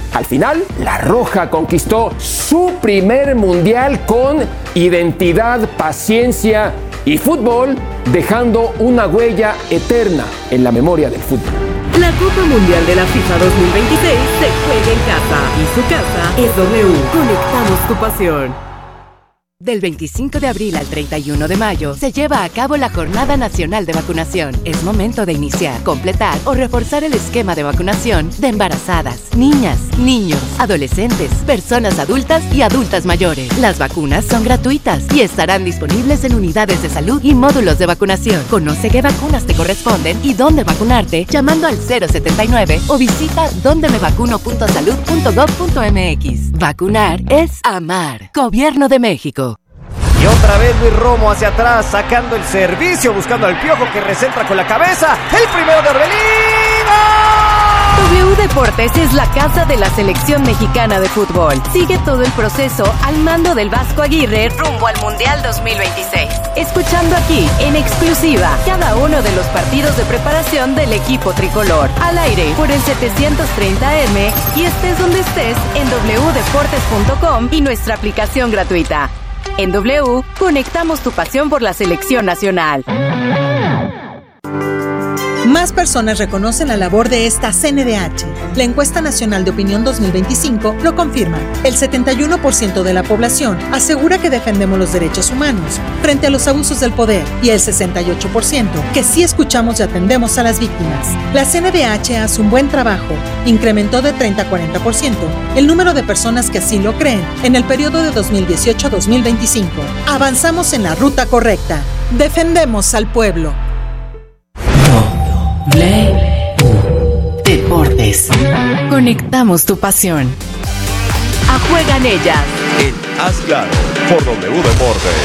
Al final, la Roja conquistó su primer mundial con identidad, paciencia y fútbol, dejando una huella eterna en la memoria del fútbol. La Copa Mundial de la FIFA dos mil veintiséis se juega en casa y su casa es W. Conectamos tu pasión. Del veinticinco de abril al treinta y uno de mayo se lleva a cabo la Jornada Nacional de Vacunación. Es momento de iniciar, completar o reforzar el esquema de vacunación de embarazadas, niñas, niños, adolescentes, personas adultas y adultas mayores. Las vacunas son gratuitas y estarán disponibles en unidades de salud y módulos de vacunación. Conoce qué vacunas te corresponden y dónde vacunarte llamando al cero setenta y nueve o visita donde me vacuno punto salud punto gov punto m x. Vacunar es amar. Gobierno de México. Y otra vez Luis Romo hacia atrás, sacando el servicio, buscando al Piojo que recentra con la cabeza. El primero de Orbelín. W Deportes es la casa de la selección mexicana de fútbol. Sigue todo el proceso al mando del Vasco Aguirre rumbo al Mundial dos mil veintiséis. Escuchando aquí, en exclusiva, cada uno de los partidos de preparación del equipo tricolor. Al aire por el setecientos treinta A M y estés donde estés en doble u deportes punto com y nuestra aplicación gratuita. En W, conectamos tu pasión por la selección nacional. Más personas reconocen la labor de esta C N D H. La Encuesta Nacional de Opinión dos mil veinticinco lo confirma. El setenta y uno por ciento de la población asegura que defendemos los derechos humanos frente a los abusos del poder y el sesenta y ocho por ciento que sí escuchamos y atendemos a las víctimas. La C N D H hace un buen trabajo. Incrementó de treinta a cuarenta por ciento el número de personas que así lo creen en el periodo de dos mil dieciocho a dos mil veinticinco. Avanzamos en la ruta correcta. Defendemos al pueblo. W Deportes. Conectamos tu pasión. A Juegan Ellas. En Haz Claro, por W Deportes.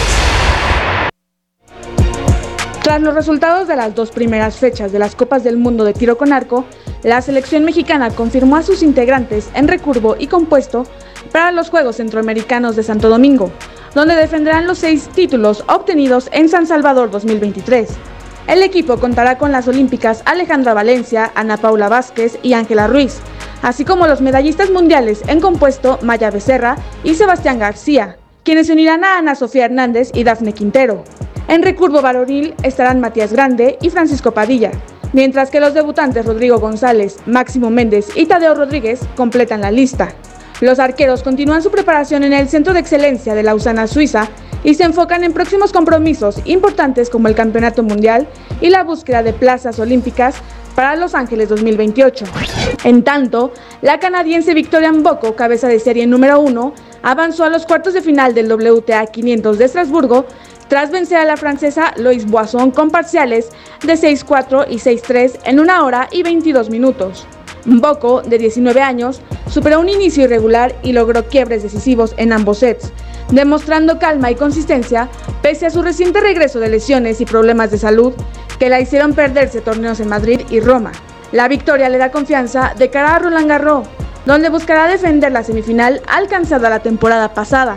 Tras los resultados de las dos primeras fechas de las Copas del Mundo de Tiro con Arco, la selección mexicana confirmó a sus integrantes en recurvo y compuesto para los Juegos Centroamericanos de Santo Domingo, donde defenderán los seis títulos obtenidos en San Salvador dos mil veintitrés. El equipo contará con las olímpicas Alejandra Valencia, Ana Paula Vázquez y Ángela Ruiz, así como los medallistas mundiales en compuesto Maya Becerra y Sebastián García, quienes se unirán a Ana Sofía Hernández y Dafne Quintero. En recurvo varonil estarán Matías Grande y Francisco Padilla, mientras que los debutantes Rodrigo González, Máximo Méndez y Tadeo Rodríguez completan la lista. Los arqueros continúan su preparación en el Centro de Excelencia de Lausana, Suiza, y se enfocan en próximos compromisos importantes como el Campeonato Mundial y la búsqueda de plazas olímpicas para Los Ángeles dos mil veintiocho. En tanto, la canadiense Victoria Mboko, cabeza de serie número uno, avanzó a los cuartos de final del W T A quinientos de Estrasburgo tras vencer a la francesa Lois Boisson con parciales de seis cuatro y seis tres en una hora y veintidós minutos. Mboko, de diecinueve años, superó un inicio irregular y logró quiebres decisivos en ambos sets, demostrando calma y consistencia pese a su reciente regreso de lesiones y problemas de salud que la hicieron perderse torneos en Madrid y Roma. La victoria le da confianza de cara a Roland Garros, donde buscará defender la semifinal alcanzada la temporada pasada.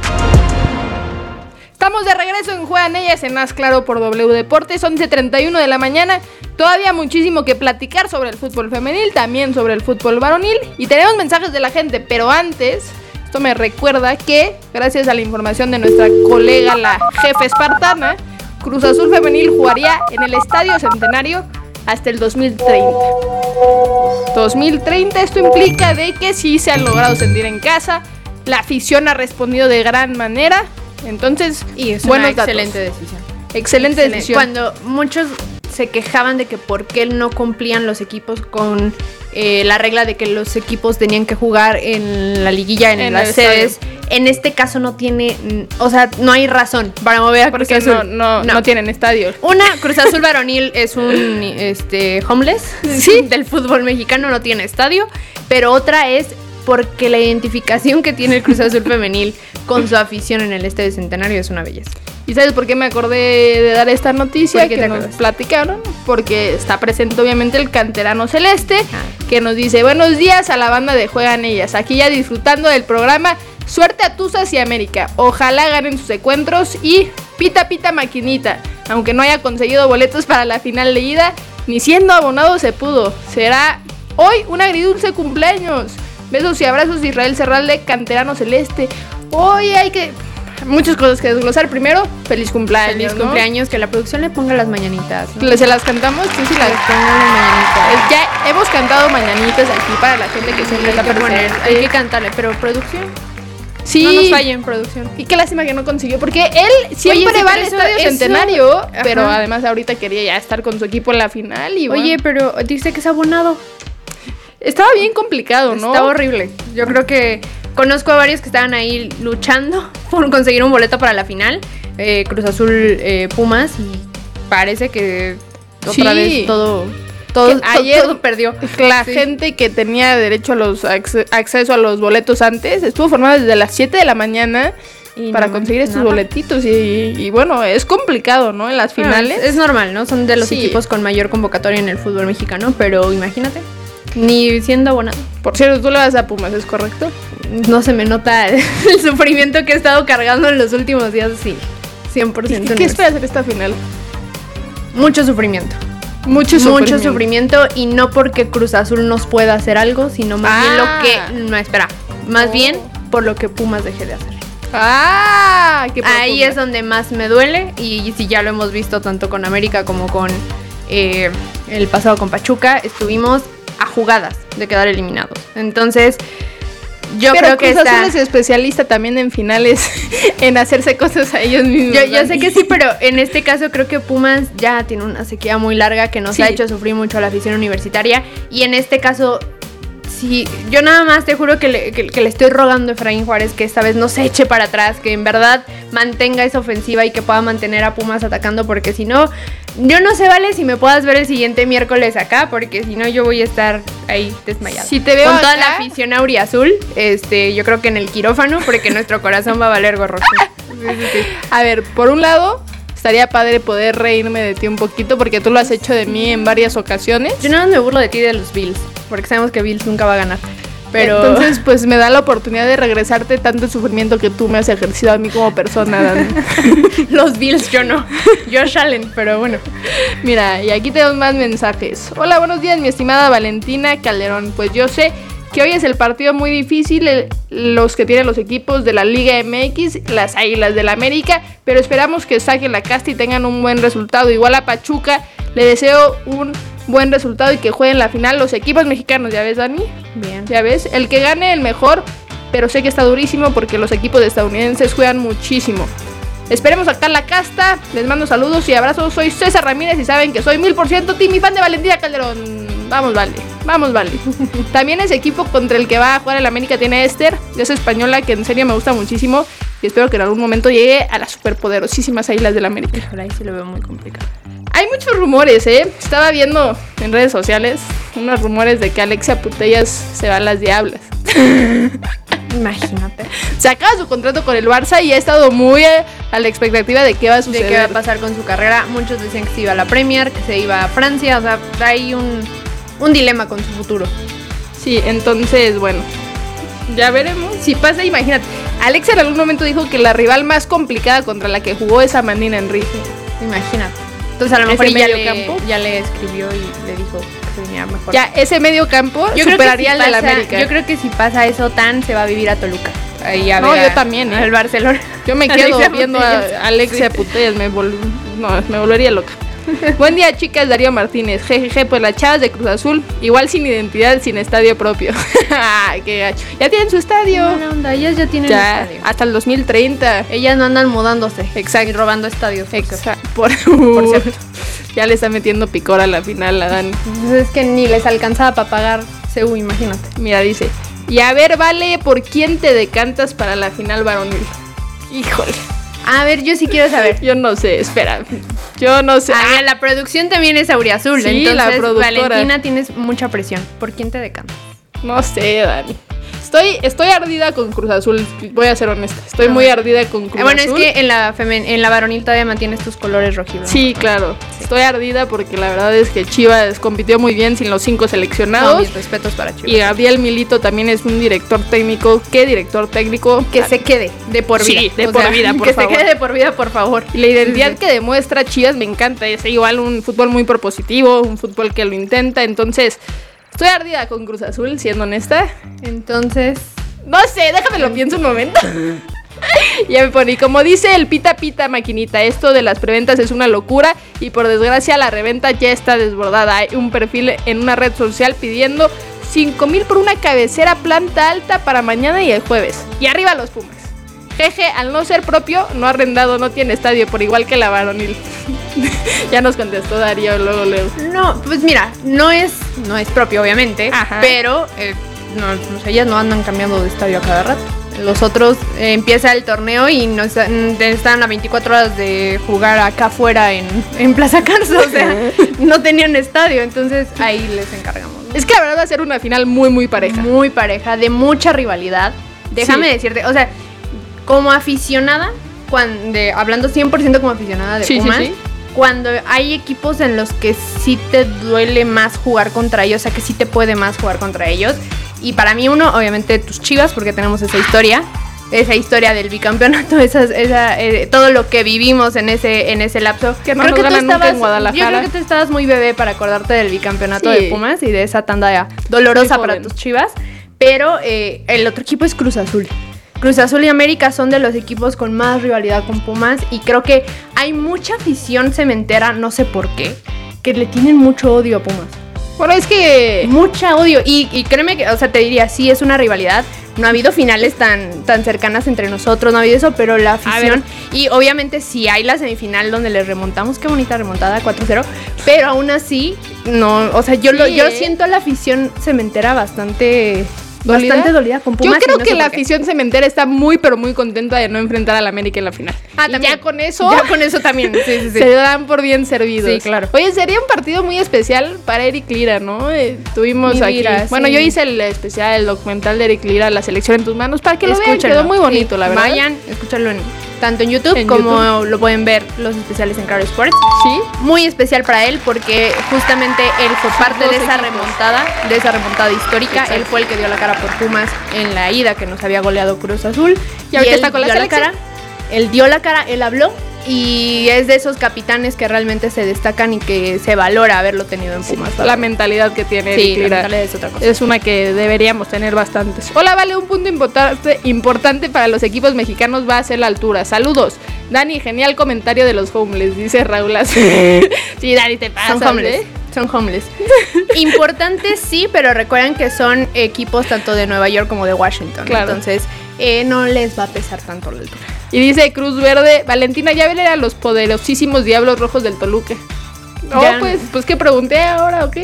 Estamos de regreso en Juegan Ellas en Haz Claro por W Deportes, once treinta y uno de la mañana. Todavía muchísimo que platicar sobre el fútbol femenil, también sobre el fútbol varonil, y tenemos mensajes de la gente, pero antes, esto me recuerda que, gracias a la información de nuestra colega la jefa espartana, Cruz Azul Femenil jugaría en el Estadio Centenario hasta el dos mil treinta. dos mil treinta, esto implica de que sí se han logrado sentir en casa, la afición ha respondido de gran manera, entonces, y es buenos una datos. excelente decisión. Excelente Excelente. decisión. Cuando muchos se quejaban de que por qué no cumplían los equipos con eh, la regla de que los equipos tenían que jugar en la liguilla, en, En las el sedes. estadio. En este caso no tiene, mm, o sea, no hay razón para mover a Cruz Porque Azul. no, no, no tienen estadio. Una, Cruz Azul varonil es un este homeless Sí. del fútbol mexicano, no tiene estadio, pero otra es porque la identificación que tiene el Cruz Azul femenil con su afición en el Estadio Centenario es una belleza. ¿Y sabes por qué me acordé de dar esta noticia ¿Por qué que te nos acuerdas? platicaron? Porque está presente obviamente el canterano celeste, que nos dice: buenos días a la banda de Juegan Ellas, aquí ya disfrutando del programa. Suerte a Tuzas y América, ojalá ganen sus encuentros y pita pita maquinita. Aunque no haya conseguido boletos para la final de ida, ni siendo abonado se pudo. Será hoy un agridulce cumpleaños. Besos y abrazos de Israel Serralde, canterano celeste. Hoy hay que... muchas cosas que desglosar. Primero, feliz cumpleaños, Feliz ¿no? cumpleaños, que la producción le ponga las mañanitas, ¿no? ¿Se las cantamos? Sí, sí, las pongan las mañanitas. Ya hemos cantado mañanitas aquí para la gente que siempre está Hay que poner, presente. hay que cantarle, pero producción. Sí. No nos falle en producción. Y qué lástima que no consiguió, porque él siempre Oye, sí, va al pero eso- Estadio eso- Centenario, Ajá. pero además ahorita quería ya estar con su equipo en la final y Oye, bueno. pero dice que es abonado. Estaba bien complicado, ¿no? Está horrible. Yo creo que conozco a varios que estaban ahí luchando por conseguir un boleto para la final. Eh, Cruz Azul, eh, Pumas, y parece que otra Sí. vez todo, todo, Que to- ayer todo perdió. La Sí. gente que tenía derecho a los acce- acceso a los boletos antes estuvo formada desde las siete de la mañana Y para no conseguir manches, estos nada. boletitos y, y bueno, es complicado, ¿no? En las Bueno, finales. es, es normal, ¿no? Son de los Sí. equipos con mayor convocatoria en el fútbol mexicano, pero imagínate, ni siendo abonado. Por cierto, tú le vas a Pumas, ¿es correcto? No se me nota el sufrimiento que he estado cargando en los últimos días, sí, cien por ¿Y ciento. ¿Qué esperas en esta final? Mucho sufrimiento. Mucho Mucho sufrimiento. sufrimiento, y no porque Cruz Azul nos pueda hacer algo, sino más Ah. bien lo que... No, espera. Más Oh. bien por lo que Pumas deje de hacer. ¡Ah! Qué Ahí profunda. es donde más me duele, y si ya lo hemos visto tanto con América como con eh, el pasado con Pachuca, estuvimos a jugadas de quedar eliminados. Entonces, yo Pero creo que Cruz está... Azul es especialista también en finales, en hacerse cosas a ellos mismos. Yo, yo Dani. sé que sí, pero en este caso creo que Pumas ya tiene una sequía muy larga que nos Sí. ha hecho sufrir mucho a la afición universitaria. Y en este caso, sí, yo nada más te juro que le, que, que le estoy rogando a Efraín Juárez que esta vez no se eche para atrás, que en verdad mantenga esa ofensiva y que pueda mantener a Pumas atacando, porque si no, yo no sé, vale, si me puedas ver el siguiente miércoles acá, porque si no yo voy a estar ahí desmayada. Si te veo con toda acá- la afición auriazul, este, yo creo que en el quirófano, porque nuestro corazón va a valer gorro. Sí, sí, sí. A ver, por un lado, estaría padre poder reírme de ti un poquito porque tú lo has hecho de mí en varias ocasiones. Yo nada más me burlo de ti y de los Bills, porque sabemos que Bills nunca va a ganar. Pero Entonces, pues me da la oportunidad de regresarte tanto el sufrimiento que tú me has ejercido a mí como persona, Dani. los Bills yo no. Josh Allen, pero bueno. Mira, y aquí tenemos más mensajes. Hola, buenos días, mi estimada Valentina Calderón. Pues yo sé que hoy es el partido muy difícil, el- los que tienen los equipos de la Liga M X, las Águilas del América, pero esperamos que saquen la casta y tengan un buen resultado. Igual a Pachuca, le deseo un buen resultado y que jueguen la final los equipos mexicanos, ¿ya ves, Dani? Bien. ¿Ya ves? El que gane el mejor, pero sé que está durísimo porque los equipos estadounidenses juegan muchísimo. Esperemos sacar la casta, les mando saludos y abrazos, soy César Ramírez y saben que soy mil por ciento team y fan de Valentina Calderón. Vamos, vale, vamos, vale. También ese equipo contra el que va a jugar el América tiene a Esther, esa española que en serio me gusta muchísimo y espero que en algún momento llegue a las superpoderosísimas Águilas del América. Por ahí sí lo veo muy complicado. Hay muchos rumores, ¿eh? Estaba viendo en redes sociales unos rumores de que Alexia Putellas se va a las Diablas. Imagínate. Se acaba su contrato con el Barça y ha estado muy eh, a la expectativa de qué va a De suceder. qué va a pasar con su carrera. Muchos decían que se iba a la Premier, que se iba a Francia. O sea, hay un, un dilema con su futuro. Sí, entonces, bueno, ya veremos. Si pasa, imagínate. Alexia en algún momento dijo que la rival más complicada contra la que jugó es Amandina Enrique. Imagínate. Entonces a lo Ese mejor ya medio le, campo. ya le escribió y le dijo que se venía mejor. Ya ese medio campo yo creo que superaría si al del pasa- América. Yo creo que si pasa eso, Tan se va a vivir a Toluca. Ahí a No, ver yo a- también, ¿eh? al Barcelona. Yo me quedo Alexia viendo a Putellas. Alexia Sí. Putellas, me, vol- no, me volvería loca. Buen día, chicas, Darío Martínez. Jejeje, pues las chavas de Cruz Azul, igual sin identidad, sin estadio propio. Ay, qué gacho. Ya tienen su estadio. Buena onda, ellas ya tienen Ya, estadio. hasta el dos mil treinta. Ellas no andan mudándose. Exacto. Y robando estadios. Exacto. Por, Por cierto. Ya le está metiendo picor a la final a Dani. Entonces es que ni les alcanzaba para pagar C U, imagínate. Mira, dice. Y a ver, vale, ¿por quién te decantas para la final varonil? Híjole. A ver, yo sí quiero saber. Yo no sé, espera. Yo no sé. Ah, mira, la producción también es auriazul. Sí, entonces, la productora. Valentina, tienes mucha presión. ¿Por quién te decantas? No sé, Dani. Estoy, estoy ardida con Cruz Azul, voy a ser honesta. Estoy Ah. muy ardida con Cruz Eh, bueno, Azul. es que en la femen en la varonil todavía mantienes tus colores rojiblancos. Sí, claro. Estoy ardida porque la verdad es que Chivas compitió muy bien sin los cinco No, seleccionados. mis respetos para Chivas. Y Gabriel Milito también es un director técnico. ¿Qué director técnico? Que se quede de por vida. Sí, de O por sea, vida, por que favor. se quede de por vida, por favor. Y la identidad que demuestra Chivas me encanta. Es igual un fútbol muy propositivo, un fútbol que lo intenta. Entonces, Estoy ardida con Cruz Azul, siendo honesta. Entonces, no sé, déjame lo pienso un momento. Ya me poní, como dice el pita pita maquinita, esto de las preventas es una locura y por desgracia la reventa ya está desbordada. Hay un perfil en una red social pidiendo cinco mil por una cabecera planta alta para mañana y el jueves. Y arriba los Pumas. Jeje, al no ser propio, no arrendado, no tiene estadio, por igual que la varonil. Ya nos contestó Darío luego, luego. No, pues mira, no es, no es propio obviamente, Ajá. pero eh, no, pues ellas no andan cambiando de estadio a cada rato. Los otros eh, empieza el torneo y no están a veinticuatro horas de jugar acá afuera en, en Plaza Carso, o sea, no tenían estadio, entonces ahí les encargamos, ¿no? Es que la verdad va a ser una final muy, muy pareja. Muy pareja, de mucha rivalidad. Déjame sí. decirte, o sea, como aficionada, cuando, de, hablando cien por ciento como aficionada de sí, Pumas, sí, sí. cuando hay equipos en los que sí te duele más jugar contra ellos, o sea, que sí te puede más jugar contra ellos. Y para mí uno, obviamente tus Chivas, porque tenemos esa historia, esa historia del bicampeonato, esa, esa, eh, todo lo que vivimos en ese en ese lapso. Que no creo nos que tú estabas, en Guadalajara. Yo creo que tú estabas muy bebé para acordarte del bicampeonato sí. de Pumas y de esa tanda dolorosa para tus Chivas. Pero eh, el otro equipo es Cruz Azul. Cruz Azul y América son de los equipos con más rivalidad con Pumas y creo que hay mucha afición cementera, no sé por qué, que le tienen mucho odio a Pumas. Bueno, es que... Mucha odio. Y, y créeme que, o sea, te diría, sí, es una rivalidad. No ha habido finales tan, tan cercanas entre nosotros, no ha habido eso, pero la afición... Y obviamente si hay la semifinal donde les remontamos, qué bonita remontada, cuatro cero. Pero aún así, no, o sea, yo, sí, lo, yo eh. siento a la afición cementera bastante... ¿Dolida? Bastante dolida con Pumas. Yo creo no que la afición cementera está muy, pero muy contenta de no enfrentar al América en la final. Ah, y también. Ya con eso. Ya con eso también. Sí, sí, sí. Se dan por bien servidos. Sí, claro. Oye, sería un partido muy especial para Eric Lira, ¿no? Eh, tuvimos Mi aquí. Lira, bueno, sí. yo hice el especial, el documental de Eric Lira, La selección en tus manos, para que lo vean. Quedó muy bonito, sí. la verdad. Vayan, escúchalo en, tanto en YouTube en como YouTube. Lo pueden ver los especiales en Claro Sports. Sí. Muy especial para él porque justamente él fue parte de esa equipos. remontada, de esa remontada histórica. Exacto. Él fue el que dio la cara por Pumas en la ida que nos había goleado Cruz Azul. Y ahorita está con la selección. Cara, él dio la cara, él habló. Y es de esos capitanes que realmente se destacan y que se valora haberlo tenido en Pumas. Sí, la mentalidad que tiene sí, Eric Lira la mentalidad es otra cosa. Es una que deberíamos tener bastantes. Hola, vale, un punto importante, importante para los equipos mexicanos va a ser la altura. Saludos. Dani, genial comentario de los homeless, dice Raúl. Sí, Dani, te pasas, Son homeless. ¿eh? Son homeless. Importantes sí, pero recuerden que son equipos tanto de Nueva York como de Washington. Claro. Entonces, eh, no les va a pesar tanto la altura. Y dice Cruz Verde, Valentina, ya ven a los poderosísimos Diablos Rojos del Toluca. No, ya, pues, pues que pregunté ahora, ¿o qué?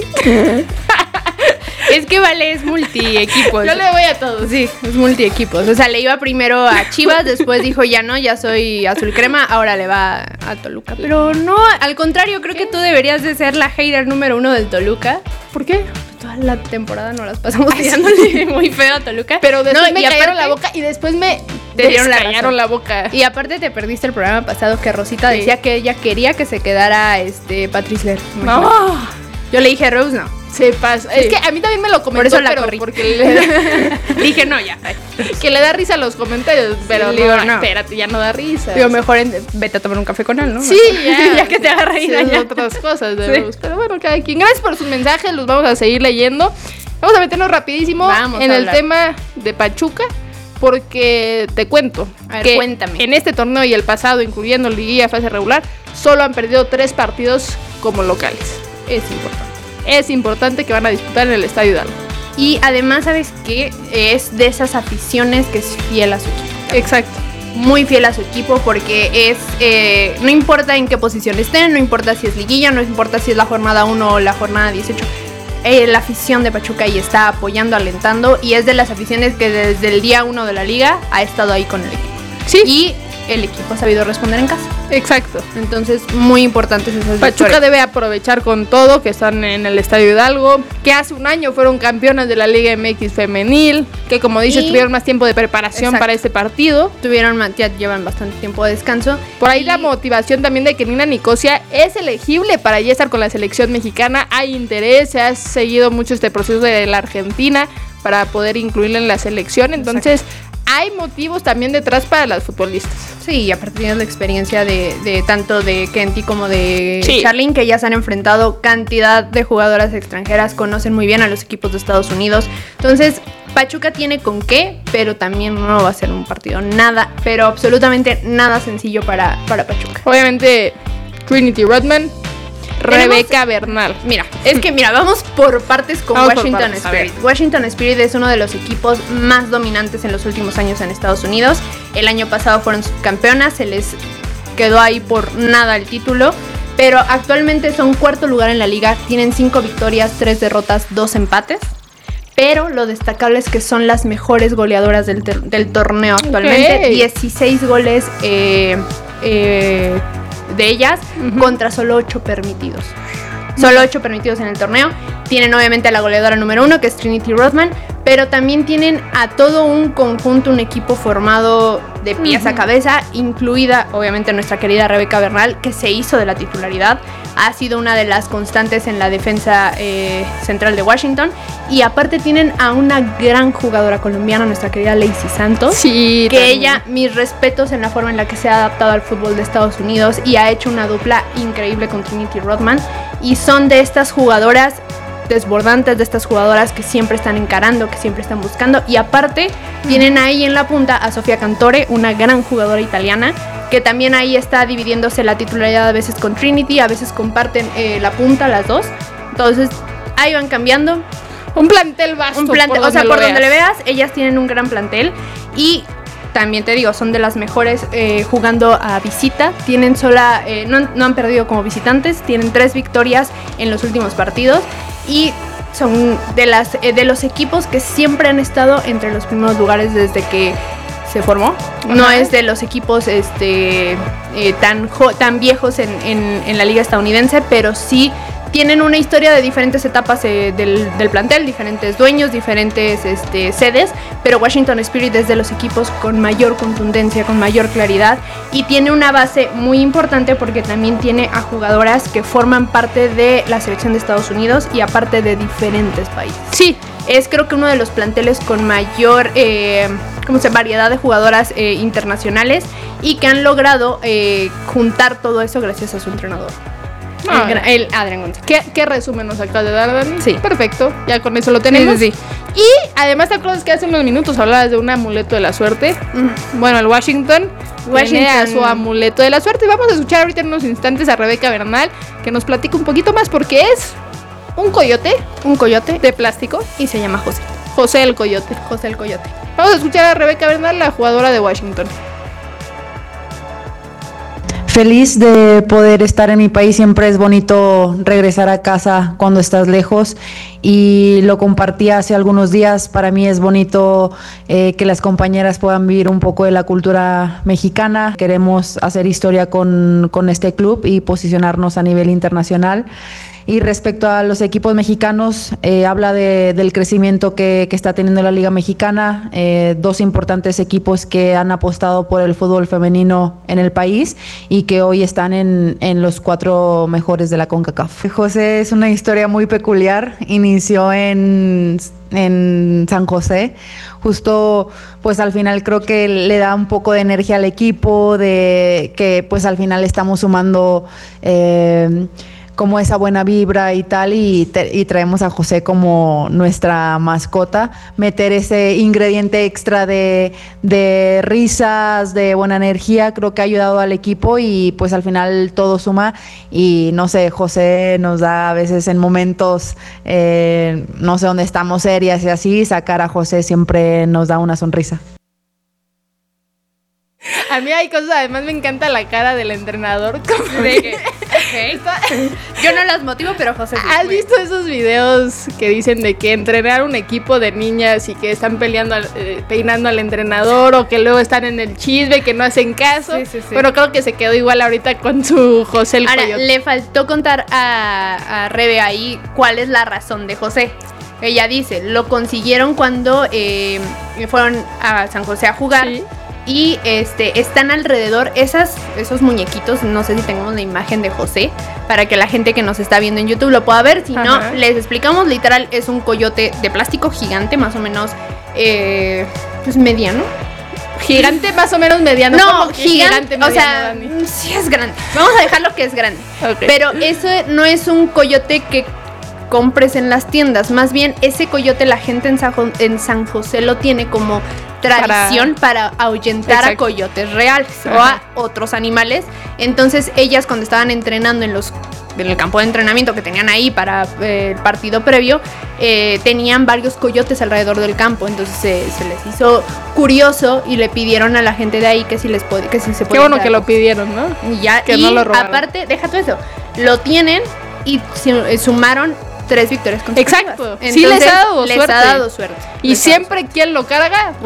Es que Vale es multi-equipos. Yo le voy a todos. Sí, es multi-equipos. O sea, le iba primero a Chivas, después dijo, ya no, ya soy azul crema, ahora le va a Toluca. Pero no, al contrario, creo ¿Qué? que tú deberías de ser la hater número uno del Toluca. ¿Por qué? Toda la temporada nos las pasamos tirándole muy feo a Toluca. Pero después no, me y callaron aparte, la boca y después me te dieron la, callaron la boca. Y aparte te perdiste el programa pasado que Rosita sí. decía que ella quería que se quedara este Patrice Ler. No. Yo le dije, Rose, no. Se pasa. Es que a mí también me lo comentó, por eso la pero corrí. Porque le... dije, no, ya. Que le da risa a los comentarios, pero sí, no, digo, no, espérate, ya no da risa. Digo, mejor en, vete a tomar un café con él, ¿no? Sí, ya. ya que te haga reír. Sí, otras cosas de sí. Rose. Pero bueno, cada quien. Gracias por sus mensajes, los vamos a seguir leyendo. Vamos a meternos rapidísimo vamos en el tema de Pachuca. Porque te cuento a ver, que cuéntame. en este torneo y el pasado, incluyendo liguilla, fase regular, solo han perdido tres partidos como locales. Es importante. Es importante que van a disputar en el Estadio Hidalgo. Y además, ¿sabes qué? Es de esas aficiones que es fiel a su equipo. Exacto. Muy fiel a su equipo porque es, eh, no importa en qué posición estén, no importa si es liguilla, no importa si es la jornada uno o la jornada dieciocho. Eh, la afición de Pachuca ahí está apoyando, alentando y es de las aficiones que desde el día uno de la liga ha estado ahí con el equipo. Sí. Y el equipo ha sabido responder en casa. Exacto. Entonces, muy importantes esas Pachuca victorias. debe aprovechar con todo que están en el Estadio Hidalgo, que hace un año fueron campeones de la Liga M X femenil, que como dices y... tuvieron más tiempo de preparación Exacto. para este partido. Tuvieron, ya llevan bastante tiempo de descanso. Por ahí y... la motivación también de que Nina Nicosia es elegible para ya estar con la selección mexicana. Hay interés, se ha seguido mucho este proceso de la Argentina para poder incluirla en la selección. Entonces, Exacto. hay motivos también detrás para las futbolistas. Sí, y aparte tienes la experiencia de, de tanto de Kenty como de Sí. Charlene, que ya se han enfrentado cantidad de jugadoras extranjeras, conocen muy bien a los equipos de Estados Unidos. Entonces, Pachuca tiene con qué, pero también no va a ser un partido nada, pero absolutamente nada sencillo para, para Pachuca. Obviamente, Trinity Rodman, Rebeca Bernal. Mira, es que mira, vamos por partes con Vamos por Washington partes, a Spirit. ver. Washington Spirit es uno de los equipos más dominantes en los últimos años en Estados Unidos. El año pasado fueron subcampeonas, se les quedó ahí por nada el título, pero actualmente son cuarto lugar en la liga, tienen cinco victorias, tres derrotas, dos empates. Pero lo destacable es que son las mejores goleadoras del, ter- del torneo actualmente. Ok. dieciséis goles eh, eh, de ellas contra solo ocho permitidos. Solo ocho permitidos en el torneo. Tienen obviamente a la goleadora número uno, que es Trinity Rodman, pero también tienen a todo un conjunto, un equipo formado de pies Ujú. a cabeza, incluida obviamente nuestra querida Rebeca Bernal, que se hizo de la titularidad. Ha sido una de las constantes en la defensa eh, central de Washington. Y aparte tienen a una gran jugadora colombiana, nuestra querida Lacey Santos. Sí, que también. ella, mis respetos en la forma en la que se ha adaptado al fútbol de Estados Unidos y ha hecho una dupla increíble con Trinity Rodman. Y son de estas jugadoras desbordantes, de estas jugadoras que siempre están encarando, que siempre están buscando. Y aparte, tienen ahí en la punta a Sofia Cantore, una gran jugadora italiana, que también ahí está dividiéndose la titularidad a veces con Trinity, a veces comparten eh, la punta las dos. Entonces, ahí van cambiando. Un plantel vasto. Un plantel, por o sea, donde por lo donde le veas. veas, ellas tienen un gran plantel. Y también te digo, son de las mejores eh, jugando a visita. Tienen sola, eh, no, han- no han perdido como visitantes. Tienen tres victorias en los últimos partidos. Y son de, las, eh, de los equipos que siempre han estado entre los primeros lugares desde que se formó. No Ajá. es de los equipos este, eh, tan, jo- tan viejos en, en- en la liga estadounidense, pero sí tienen una historia de diferentes etapas eh, del, del plantel, diferentes dueños, diferentes este, sedes, pero Washington Spirit es de los equipos con mayor contundencia, con mayor claridad, y tiene una base muy importante porque también tiene a jugadoras que forman parte de la selección de Estados Unidos y aparte de diferentes países. Sí, es creo que uno de los planteles con mayor eh, ¿cómo se llama? Variedad de jugadoras eh, internacionales y que han logrado eh, juntar todo eso gracias a su entrenador. Ah, el, gran- el Adrián González. ¿Qué, ¿Qué resumen nos acaba de dar, Dani? Sí. Perfecto, ya con eso lo tenemos. Sí, sí, Y además, ¿te acuerdas que hace unos minutos hablabas de un amuleto de la suerte? Bueno, el Washington, Washington. tiene a su amuleto de la suerte. Y vamos a escuchar ahorita en unos instantes a Rebeca Bernal, que nos platica un poquito más porque es un coyote, un coyote de plástico, y se llama José. José el Coyote. José el Coyote. Vamos a escuchar a Rebeca Bernal, la jugadora de Washington. Feliz de poder estar en mi país, siempre es bonito regresar a casa cuando estás lejos y lo compartí hace algunos días. Para mí es bonito eh, que las compañeras puedan vivir un poco de la cultura mexicana. Queremos hacer historia con, con este club y posicionarnos a nivel internacional. Y respecto a los equipos mexicanos, eh, habla de, del crecimiento que, que está teniendo la Liga Mexicana, eh, dos importantes equipos que han apostado por el fútbol femenino en el país y que hoy están en, en los cuatro mejores de la CONCACAF. José es una historia muy peculiar, inició en, en San José, justo pues al final creo que le da un poco de energía al equipo, de que pues al final estamos sumando eh, como esa buena vibra y tal, y, te, y traemos a José como nuestra mascota, meter ese ingrediente extra de, de risas, de buena energía, creo que ha ayudado al equipo y pues al final todo suma y no sé, José nos da a veces en momentos, eh, no sé, donde estamos serias y así, sacar a José siempre nos da una sonrisa. A mí hay cosas, además me encanta la cara del entrenador. Como De que, ok. Yo no las motivo, pero José sí. ¿Has visto esos videos que dicen de que entrenar un equipo de niñas y que están peleando, al- eh, peinando al entrenador o que luego están en el chisme, que no hacen caso? Sí, sí, sí. Bueno, creo que se quedó igual ahorita con su José el Ahora, Coyote. le faltó contar a, a Rebe ahí cuál es la razón de José. Ella dice, lo consiguieron cuando eh, fueron a San José a jugar. Sí. Y este están alrededor esas, esos muñequitos, no sé si tenemos la imagen de José, para que la gente que nos está viendo en YouTube lo pueda ver. Si no, Ajá. les explicamos, literal, es un coyote de plástico gigante, más o menos, eh, pues mediano. Gigante más o menos mediano. No, gigante, gigante, mediano, o sea, Dani. sí es grande. Vamos a dejarlo que es grande. Okay. Pero eso no es un coyote que compres en las tiendas. Más bien, ese coyote la gente en San, Jo- en San José lo tiene como tradición para, para ahuyentar Exacto. a coyotes reales Ajá. o a otros animales. Entonces, ellas cuando estaban entrenando en los en el campo de entrenamiento que tenían ahí para eh, el partido previo, eh, tenían varios coyotes alrededor del campo. Entonces eh, se les hizo curioso y le pidieron a la gente de ahí que si les puede, que si se Qué puede. bueno que lo pidieron, ¿no? Y ya, Que y no lo robaron. aparte, deja todo eso, lo tienen y su- eh, sumaron tres victorias consecutivas. Exacto. Entonces, Sí les ha dado les suerte. ha dado suerte. Y Les ha dado siempre quien lo carga,